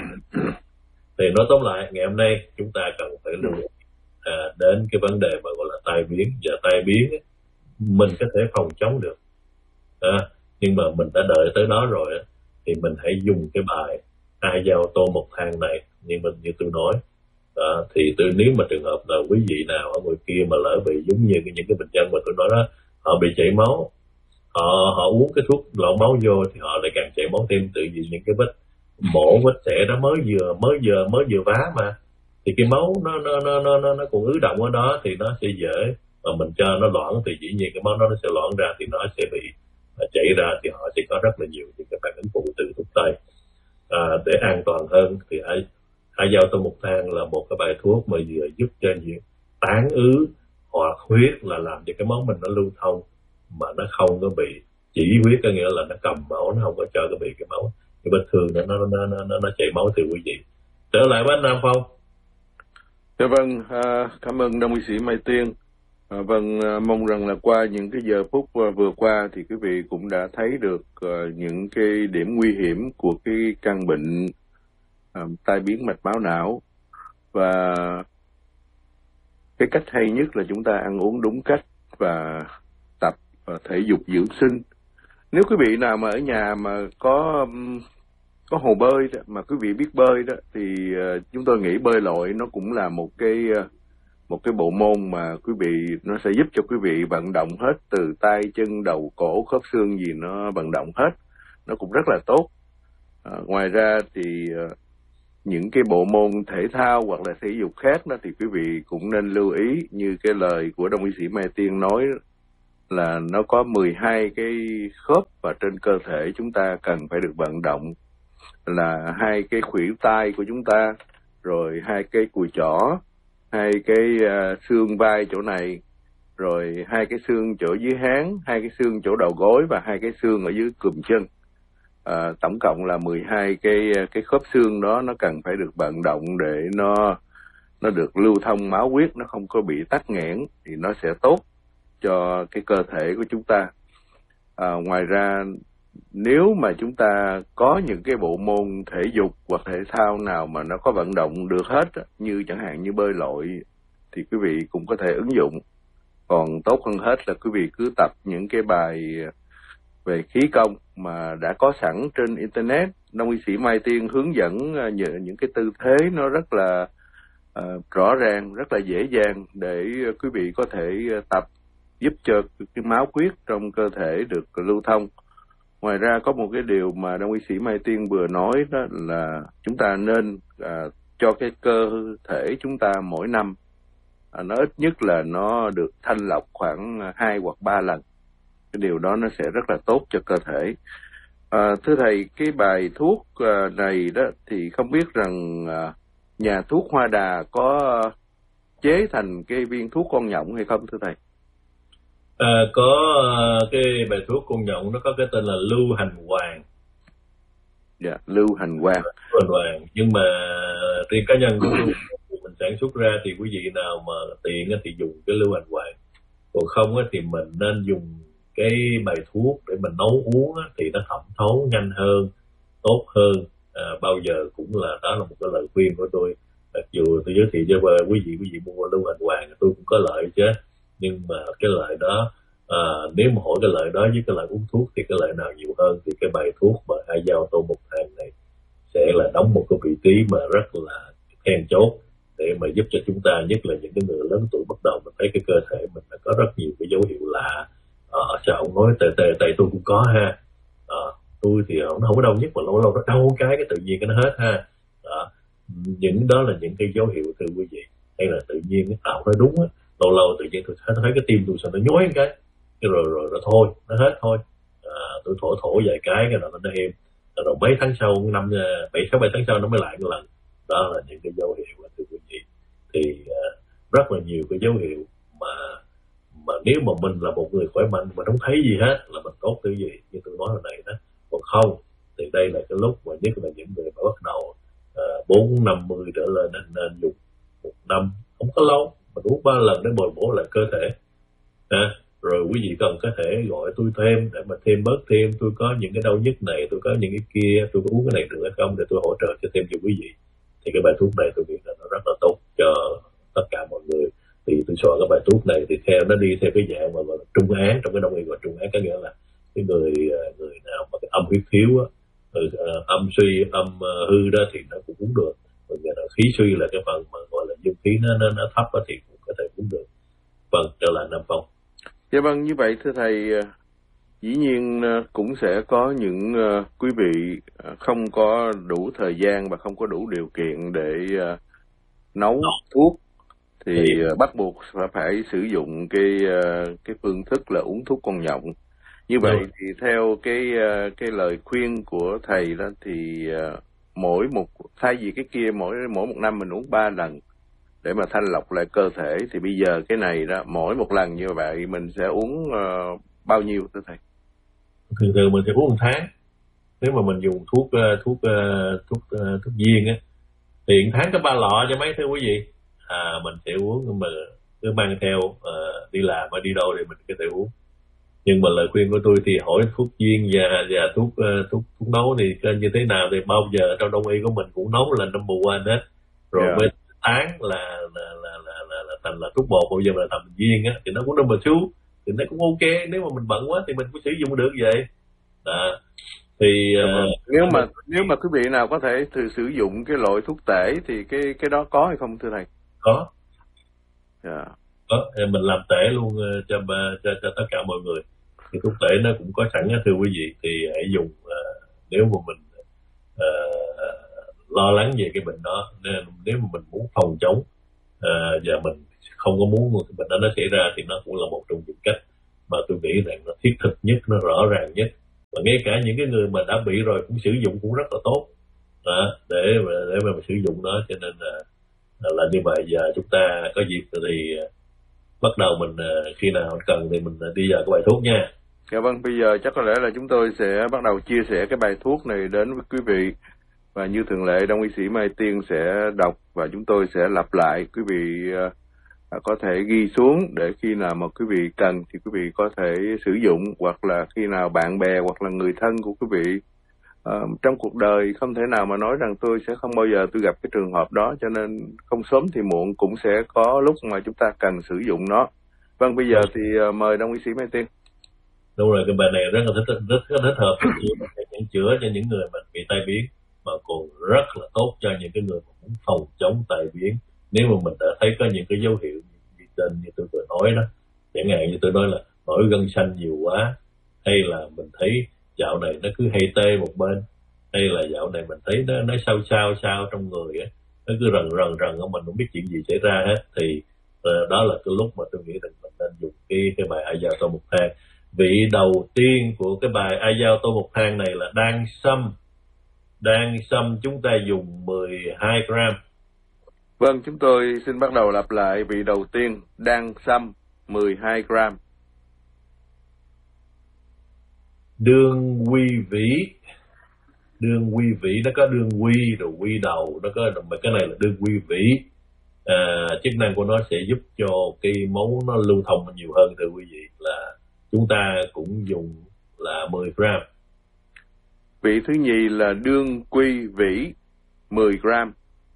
Thì nói tóm lại, ngày hôm nay chúng ta cần phải lưu ý à, đến cái vấn đề mà gọi là tai biến. Và tai biến ấy, mình có thể phòng chống được, à, nhưng mà mình đã đợi tới đó rồi thì mình hãy dùng cái bài a dao tô một thang này như mình như tôi nói. Đó, thì tôi nếu mà trường hợp là quý vị nào ở ngoài kia mà lỡ bị giống như những cái bệnh nhân mà tôi nói đó, họ bị chảy máu, họ họ uống cái thuốc loạn máu vô thì họ lại càng chảy máu thêm, tự vì những cái vết mổ vết xẻ đó mới vừa mới vừa mới vừa vá mà, thì cái máu nó nó nó nó nó, nó còn ứ động ở đó thì nó sẽ dễ, mà mình cho nó loãng thì dĩ nhiên cái máu đó nó sẽ loãng ra thì nó sẽ bị chảy ra, thì họ sẽ có rất là nhiều những cái phản ứng phụ từ thuốc tây. À, để an toàn hơn thì ai a dao tô một thang là một cái bài thuốc mà vừa giúp cho những tán ứ hoặc huyết, là làm cho cái máu mình nó lưu thông mà nó không có bị chỉ huyết, có nghĩa là nó cầm máu, nó không có cho cái bị cái máu cái vết thương nó nó nó nó nó chảy máu từ quý vị. Trở lại với anh Nam Phong. Dạ vâng, à, cảm ơn Đông y sĩ Mai Tiên. À, vâng, à, mong rằng là qua những cái giờ phút à, vừa qua thì quý vị cũng đã thấy được à, những cái điểm nguy hiểm của cái căn bệnh à, tai biến mạch máu não, và cái cách hay nhất là chúng ta ăn uống đúng cách và tập và thể dục dưỡng sinh. Nếu quý vị nào mà ở nhà mà có có hồ bơi đó, mà quý vị biết bơi đó, thì uh, chúng tôi nghĩ bơi lội nó cũng là một cái uh, một cái bộ môn mà quý vị, nó sẽ giúp cho quý vị vận động hết từ tay chân đầu cổ khớp xương gì nó vận động hết, nó cũng rất là tốt. Uh, ngoài ra thì uh, những cái bộ môn thể thao hoặc là thể dục khác đó thì quý vị cũng nên lưu ý như cái lời của Đông y sĩ Mai Tiên nói là nó có mười hai cái khớp và trên cơ thể chúng ta cần phải được vận động, là hai cái khuỷu tay của chúng ta, rồi hai cái cùi chỏ, hai cái uh, xương vai chỗ này, rồi hai cái xương chỗ dưới háng, hai cái xương chỗ đầu gối và hai cái xương ở dưới cùm chân. À, tổng cộng là mười hai cái cái khớp xương đó nó cần phải được vận động để nó nó được lưu thông máu huyết, nó không có bị tắc nghẽn thì nó sẽ tốt cho cái cơ thể của chúng ta. À, ngoài ra nếu mà chúng ta có những cái bộ môn thể dục hoặc thể thao nào mà nó có vận động được hết, như chẳng hạn như bơi lội, thì quý vị cũng có thể ứng dụng. Còn tốt hơn hết là quý vị cứ tập những cái bài về khí công mà đã có sẵn trên Internet. Đông y sĩ Mai Tiên hướng dẫn những, những cái tư thế nó rất là uh, rõ ràng, rất là dễ dàng để quý vị có thể tập, giúp cho cái máu huyết trong cơ thể được lưu thông. Ngoài ra có một cái điều mà Đông y sĩ Mai Tiên vừa nói đó là chúng ta nên uh, cho cái cơ thể chúng ta mỗi năm uh, nó ít nhất là nó được thanh lọc khoảng hai hoặc ba lần. Cái điều đó nó sẽ rất là tốt cho cơ thể. À, thưa thầy, cái bài thuốc uh, này đó thì không biết rằng uh, nhà thuốc Hoa Đà có uh, chế thành cái viên thuốc con nhộng hay không thưa thầy? À, có uh, cái bài thuốc con nhộng nó có cái tên là lưu hành hoàng. Dạ, yeah, lưu hành hoàng. Lưu hành hoàng. Nhưng mà riêng cá nhân của mình sản xuất ra thì quý vị nào mà tiện thì dùng cái lưu hành hoàng. Còn không thì mình nên dùng cái bài thuốc để mình nấu uống thì nó thẩm thấu nhanh hơn, tốt hơn. À, bao giờ cũng là đó là một cái lời khuyên của tôi. Mặc dù tôi giới thiệu cho quý vị quý vị mua lưu hành hoàng tôi cũng có lợi chứ, nhưng mà cái lợi đó à, nếu mà hỏi cái lợi đó với cái lợi uống thuốc thì cái lợi nào nhiều hơn, thì cái bài thuốc mà hai dao tô một thang này sẽ là đóng một cái vị trí mà rất là then chốt để mà giúp cho chúng ta, nhất là những cái người lớn tuổi bắt đầu mình thấy cái cơ thể mình đã có rất nhiều cái dấu hiệu lạ. Ờ, sao ông nói tệ tệ tệ tôi cũng có ha. Ờ, tôi thì nó không có đau nhất mà lâu lâu nó đau cái cái tự nhiên cái nó hết ha. Đó. Những đó là những cái dấu hiệu thưa quý vị. Hay là tự nhiên cái tạo nó đúng á, lâu lâu tự nhiên tôi thấy, thấy cái tim tôi sao nó nhói cái, cái rồi rồi rồi thôi nó hết thôi. À, tôi thổ thổ vài cái cái nào nó êm, rồi mấy tháng sau năm bảy sáu bảy tháng sau nó mới lại một lần. Đó là những cái dấu hiệu thưa quý vị. Thì uh, rất là nhiều cái dấu hiệu mà mà nếu mà mình là một người khỏe mạnh mà không thấy gì hết là mình tốt cái gì như tôi nói hồi này đó. Còn không thì đây là cái lúc mà nhất là những người mà bắt đầu bốn năm mươi trở lên nên, nên dùng một năm không có lâu mà uống ba lần để bồi bổ lại cơ thể. À, rồi quý vị cần có thể gọi tôi thêm để mà thêm bớt thêm, tôi có những cái đau nhức này, tôi có những cái kia, tôi có uống cái này được hay không để tôi hỗ trợ cho thêm cho quý vị. Thì cái bài thuốc này tôi nghĩ là nó rất là tốt cho tất cả mọi người. Thì tôi soạn cái bài thuốc này thì theo nó đi theo cái dạng mà gọi là trung án, trong cái đông y gọi trung án, có nghĩa là cái người người nào mà cái âm huyết thiếu á, âm suy âm hư đó thì nó cũng uống được. Còn người nào khí suy là cái phần mà gọi là dương khí nó nó, nó thấp á thì cũng có thể uống được. Vâng, trở lại Nam Phong. Dạ vâng, như vậy thưa thầy, dĩ nhiên cũng sẽ có những quý vị không có đủ thời gian và không có đủ điều kiện để nấu thuốc thì bắt buộc phải sử dụng cái cái phương thức là uống thuốc con nhộng. Như vậy ừ. thì theo cái cái lời khuyên của thầy đó thì mỗi một thay vì cái kia mỗi mỗi một năm mình uống ba lần để mà thanh lọc lại cơ thể, thì bây giờ cái này đó mỗi một lần như vậy mình sẽ uống uh, bao nhiêu thưa thầy? Thường thường mình sẽ uống một tháng. Nếu mà mình dùng thuốc thuốc thuốc thuốc viên á thì một tháng có ba lọ cho mấy thưa quý vị. À, mình sẽ uống, nhưng mà cứ mang theo uh, đi làm hay đi đâu thì mình có thể uống. Nhưng mà lời khuyên của tôi thì hỏi thuốc viên và và thuốc uh, thuốc thuốc nấu thì như thế nào thì bao giờ trong đông y của mình cũng nấu là number one hết. Rồi yeah. Bên tháng là là là là là, là thành là thuốc bột, bao giờ là thành viên á thì nó cũng number two thì nó cũng ok. Nếu mà mình bận quá thì mình cũng sử dụng được vậy. Đó. Thì uh, nếu mà nếu mà quý vị nào có thể thử sử dụng cái loại thuốc tể thì cái cái đó có hay không thưa thầy? Có. Yeah. Có, mình làm tể luôn cho cho cho tất cả mọi người. Thì thuốc tể nó cũng có sẵn thưa quý vị, thì hãy dùng uh, nếu mà mình uh, lo lắng về cái bệnh đó. Nên nếu mà mình muốn phòng chống uh, và mình không có muốn cái bệnh đó nó xảy ra thì nó cũng là một trong những cách mà tôi nghĩ rằng nó thiết thực nhất, nó rõ ràng nhất. Và ngay cả những cái người mà đã bị rồi cũng sử dụng cũng rất là tốt đó, để mà để mà sử dụng nó. Cho nên là là như vậy. Giờ chúng ta có dịp thì bắt đầu mình khi nào cần thì mình đi vào cái bài thuốc nha. Dạ vâng, bây giờ chắc có lẽ là chúng tôi sẽ bắt đầu chia sẻ cái bài thuốc này đến với quý vị. Và như thường lệ, Đông y sĩ Mai Tiên sẽ đọc và chúng tôi sẽ lặp lại. Quý vị uh, có thể ghi xuống để khi nào mà quý vị cần thì quý vị có thể sử dụng, hoặc là khi nào bạn bè hoặc là người thân của quý vị. Uh, trong cuộc đời không thể nào mà nói rằng tôi sẽ không bao giờ tôi gặp cái trường hợp đó, cho nên không sớm thì muộn cũng sẽ có lúc mà chúng ta cần sử dụng nó. Vâng, bây giờ thì uh, mời Đông y sĩ Mai Tiên. Đúng rồi, cái bài này rất là thích, rất, rất thích hợp những chữa cho những người mà bị tai biến, mà còn rất là tốt cho những cái người mà muốn phòng chống tai biến. Nếu mà mình đã thấy có những cái dấu hiệu như trên như tôi vừa nói đó, chẳng hạn như tôi nói là nổi gân xanh nhiều quá, hay là mình thấy dạo này nó cứ hay tê một bên, hay là dạo này mình thấy nó nó sao sao sao trong người á, nó cứ rần rần rần mình không biết chuyện gì xảy ra hết, thì uh, đó là cái lúc mà tôi nghĩ rằng mình nên dùng cái cái bài A Dao Tô Một Thang. Vị đầu tiên của cái bài A Dao Tô Một Thang này là đan sâm. Đan sâm chúng ta dùng mười hai gram. Vâng, chúng tôi xin bắt đầu lặp lại vị đầu tiên, đan sâm mười hai gram. Đương quy vĩ. Đương quy vĩ, nó có đương quy rồi quy đầu, nó có cái này là đương quy vĩ. À, chức năng của nó sẽ giúp cho cái máu nó lưu thông nhiều hơn. Thưa quý vị, là chúng ta cũng dùng là mười gram. Vị thứ nhì là đương quy vĩ mười gram.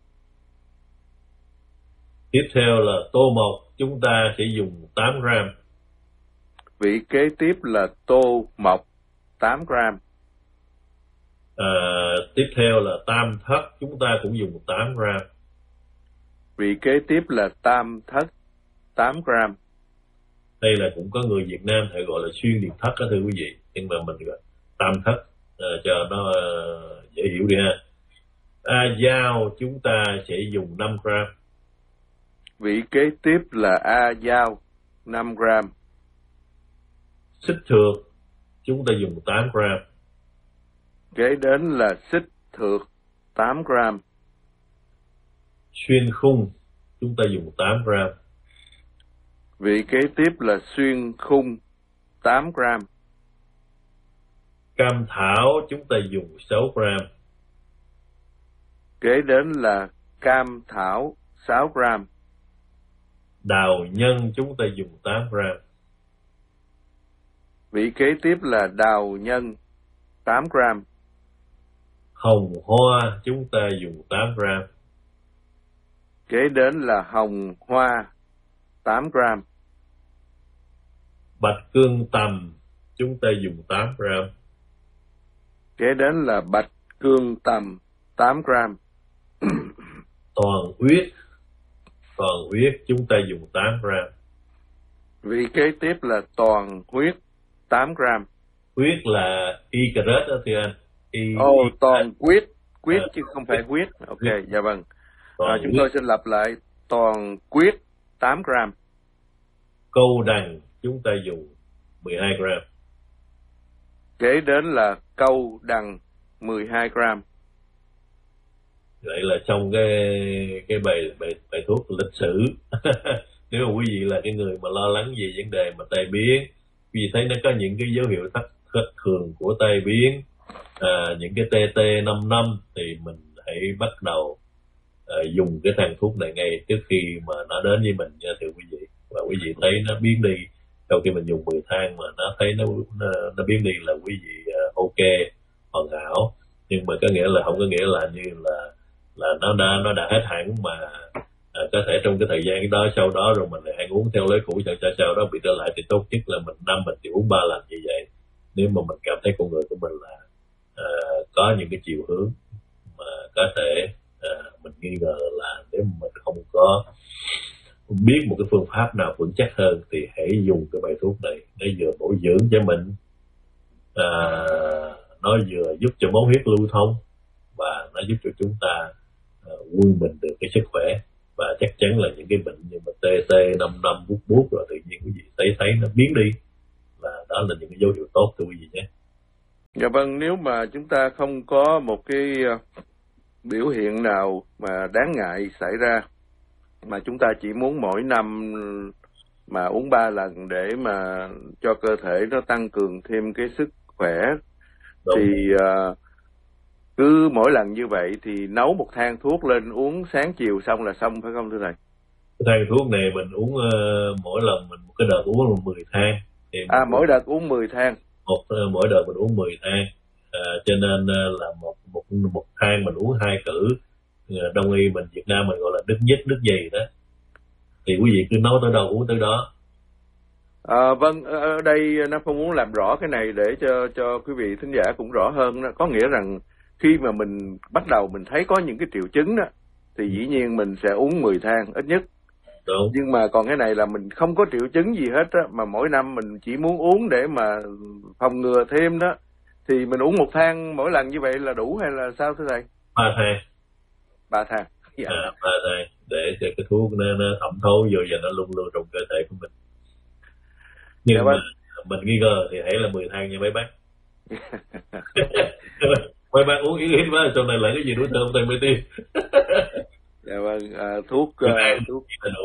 Tiếp theo là tô mộc, chúng ta sẽ dùng tám gram. Vị kế tiếp là tô mộc tám gram. À, tiếp theo là tam thất, chúng ta cũng dùng tám gram. Vị kế tiếp là tam thất tám gram. Đây là cũng có người Việt Nam hay gọi là xuyên điệp thất đó thưa quý vị, nhưng mà mình gọi tam thất uh, cho nó uh, dễ hiểu đi ha. A Dao chúng ta sẽ dùng năm gram. Vị kế tiếp là A Dao năm gram. Xích thược chúng ta dùng tám gram. Kế đến là xích thược tám gram. Xuyên khung chúng ta dùng tám gram. Vị kế tiếp là xuyên khung tám gram. Cam thảo chúng ta dùng sáu gram. Kế đến là cam thảo sáu gram. Đào nhân chúng ta dùng tám gram. Vị kế tiếp là đào nhân tám gram. Hồng hoa chúng ta dùng tám gram. Kế đến là hồng hoa tám gram. Bạch cương tầm chúng ta dùng tám gram. Kế đến là bạch cương tầm tám gram. Toàn huyết. Toàn huyết chúng ta dùng tám gram. Vị kế tiếp là toàn huyết tám gram. Huyết là y cà rết đó thưa anh. Y, Ồ, oh, y... toàn huyết. Huyết à, chứ không phải huyết. Ok, huyết. Dạ vâng. À, chúng huyết. tôi xin lặp lại. Toàn huyết tám gram. Câu đằng chúng ta dùng mười hai gram. Kế đến là câu đằng mười hai gram. Vậy là trong cái cái bài bài bài thuốc lịch sử. Nếu mà quý vị là cái người mà lo lắng về vấn đề mà tai biến, quý vị thấy nó có những cái dấu hiệu thất thất thường của tai biến, à, những cái tê tê năm năm, thì mình hãy bắt đầu à, dùng cái thang thuốc này ngay trước khi mà nó đến với mình nha thưa quý vị. Và quý vị thấy nó biến đi sau khi mình dùng mười thang mà nó thấy nó nó, nó biến đi là quý vị uh, ok, hoàn hảo. Nhưng mà có nghĩa là không có nghĩa là như là là nó đã nó đã hết hẳn, mà à, có thể trong cái thời gian đó sau đó rồi mình lại ăn uống theo lối cũ, sau sau sau đó bị trở lại, thì tốt nhất là mình năm mình chỉ uống ba lần như vậy. Nếu mà mình cảm thấy con người của mình là à, có những cái chiều hướng mà có thể à, mình nghi ngờ là nếu mà mình không có biết một cái phương pháp nào vững chắc hơn thì hãy dùng cái bài thuốc này. Nó vừa bổ dưỡng cho mình, à, nó vừa giúp cho máu huyết lưu thông, và nó giúp cho chúng ta uh, quân bình được cái sức khỏe, và chắc chắn là những cái bệnh như mà tê tê năm năm bút bút rồi tự nhiên quý vị thấy thấy nó biến đi, là đó là những cái dấu hiệu tốt thưa quý vị nhé. Dạ vâng, nếu mà chúng ta không có một cái biểu hiện nào mà đáng ngại xảy ra, mà chúng ta chỉ muốn mỗi năm mà uống ba lần để mà cho cơ thể nó tăng cường thêm cái sức khỏe, đúng. Thì uh, cứ mỗi lần như vậy thì nấu một thang thuốc lên uống sáng chiều xong là xong, phải không thưa thầy? Cái thang thuốc này mình uống uh, mỗi lần mình một cái đợt uống là mười thang. Thì à mỗi đợt uống mười thang. Một uh, mỗi đợt mình uống mười thang. Uh, cho nên uh, là một một một thang mình uống hai cử. Uh, Đông y mình Việt Nam mình gọi là đứt nhích đứt dày đó. Thì quý vị cứ nấu tới đâu uống tới đó. À, vâng, ở đây nó không muốn làm rõ cái này để cho cho quý vị thính giả cũng rõ hơn đó. Có nghĩa rằng khi mà mình bắt đầu mình thấy có những cái triệu chứng đó thì dĩ nhiên mình sẽ uống mười thang ít nhất. Đúng. Nhưng mà còn cái này là mình không có triệu chứng gì hết á, mà mỗi năm mình chỉ muốn uống để mà phòng ngừa thêm đó, thì mình uống một thang mỗi lần như vậy là đủ hay là sao thưa thầy? Ba thang. Ba thang. Dạ. À, ba thang để cho cái thuốc nó, nó thẩm thấu vô và nó luôn luôn trong cơ thể của mình. Nhưng dạ, mà vâng. Mình nghi ngờ thì hãy là mười thang nha mấy bác. Mấy bác uống ít ít quá, sau này lại cái gì đối thơm tay mới tiêm. Dạ vâng, à, thuốc uh, thuốc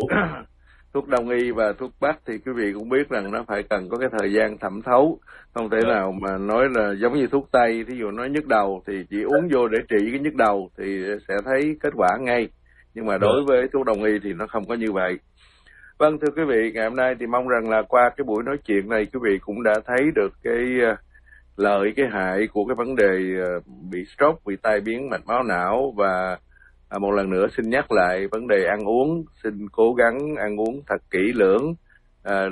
thuốc đông y và thuốc bắc thì quý vị cũng biết rằng nó phải cần có cái thời gian thẩm thấu, không thể nào mà nói là giống như thuốc tây, thí dụ nói nhức đầu thì chỉ uống vô để trị cái nhức đầu thì sẽ thấy kết quả ngay, nhưng mà đối với thuốc đông y thì nó không có như vậy. Vâng, thưa quý vị, ngày hôm nay thì mong rằng là qua cái buổi nói chuyện này quý vị cũng đã thấy được cái uh, lợi cái hại của cái vấn đề uh, bị stroke, bị tai biến mạch máu não. Và À, một lần nữa xin nhắc lại vấn đề ăn uống, xin cố gắng ăn uống thật kỹ lưỡng, à,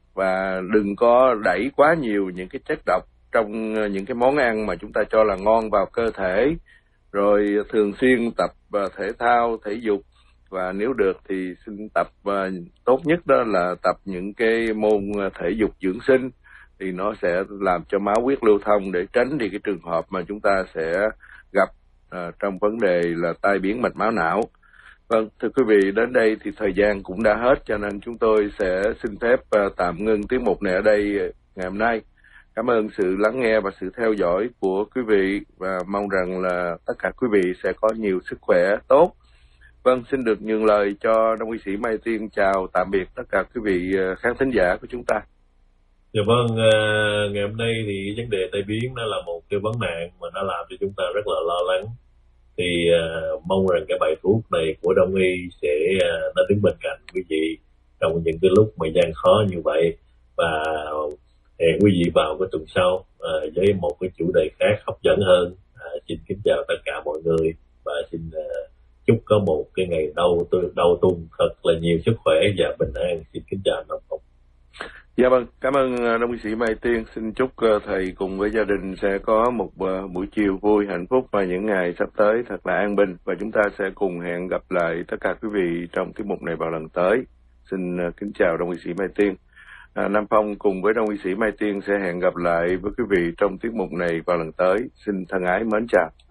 và đừng có đẩy quá nhiều những cái chất độc trong những cái món ăn mà chúng ta cho là ngon vào cơ thể. Rồi thường xuyên tập uh, thể thao, thể dục, và nếu được thì xin tập uh, tốt nhất đó là tập những cái môn thể dục dưỡng sinh, thì nó sẽ làm cho máu huyết lưu thông để tránh đi cái trường hợp mà chúng ta sẽ gặp À, trong vấn đề là tai biến mạch máu não. Vâng, thưa quý vị, đến đây thì thời gian cũng đã hết, cho nên chúng tôi sẽ xin phép uh, tạm ngưng tiết mục này ở đây ngày hôm nay. Cảm ơn sự lắng nghe và sự theo dõi của quý vị, và mong rằng là tất cả quý vị sẽ có nhiều sức khỏe tốt. Vâng, xin được nhường lời cho Đông y sĩ Mai Tiên chào tạm biệt tất cả quý vị uh, khán thính giả của chúng ta. Dạ vâng, uh, ngày hôm nay thì vấn đề tai biến nó là một cái vấn nạn mà nó làm cho chúng ta rất là lo lắng. Thì uh, mong rằng cái bài thuốc này của Đông y sẽ uh, nó đứng bên cạnh quý vị trong những cái lúc mà gian khó như vậy. Và hẹn quý vị vào cái tuần sau uh, với một cái chủ đề khác hấp dẫn hơn. Uh, xin kính chào tất cả mọi người, và xin uh, chúc có một cái ngày đầu đầu tuần thật là nhiều sức khỏe và bình an. Xin kính chào Nam Phong. Dạ vâng, cảm ơn Đông y sĩ Mai Tiên. Xin chúc thầy cùng với gia đình sẽ có một buổi chiều vui, hạnh phúc và những ngày sắp tới thật là an bình. Và chúng ta sẽ cùng hẹn gặp lại tất cả quý vị trong tiết mục này vào lần tới. Xin kính chào Đông y sĩ Mai Tiên. À, Nam Phong cùng với Đông y sĩ Mai Tiên sẽ hẹn gặp lại với quý vị trong tiết mục này vào lần tới. Xin thân ái mến chào.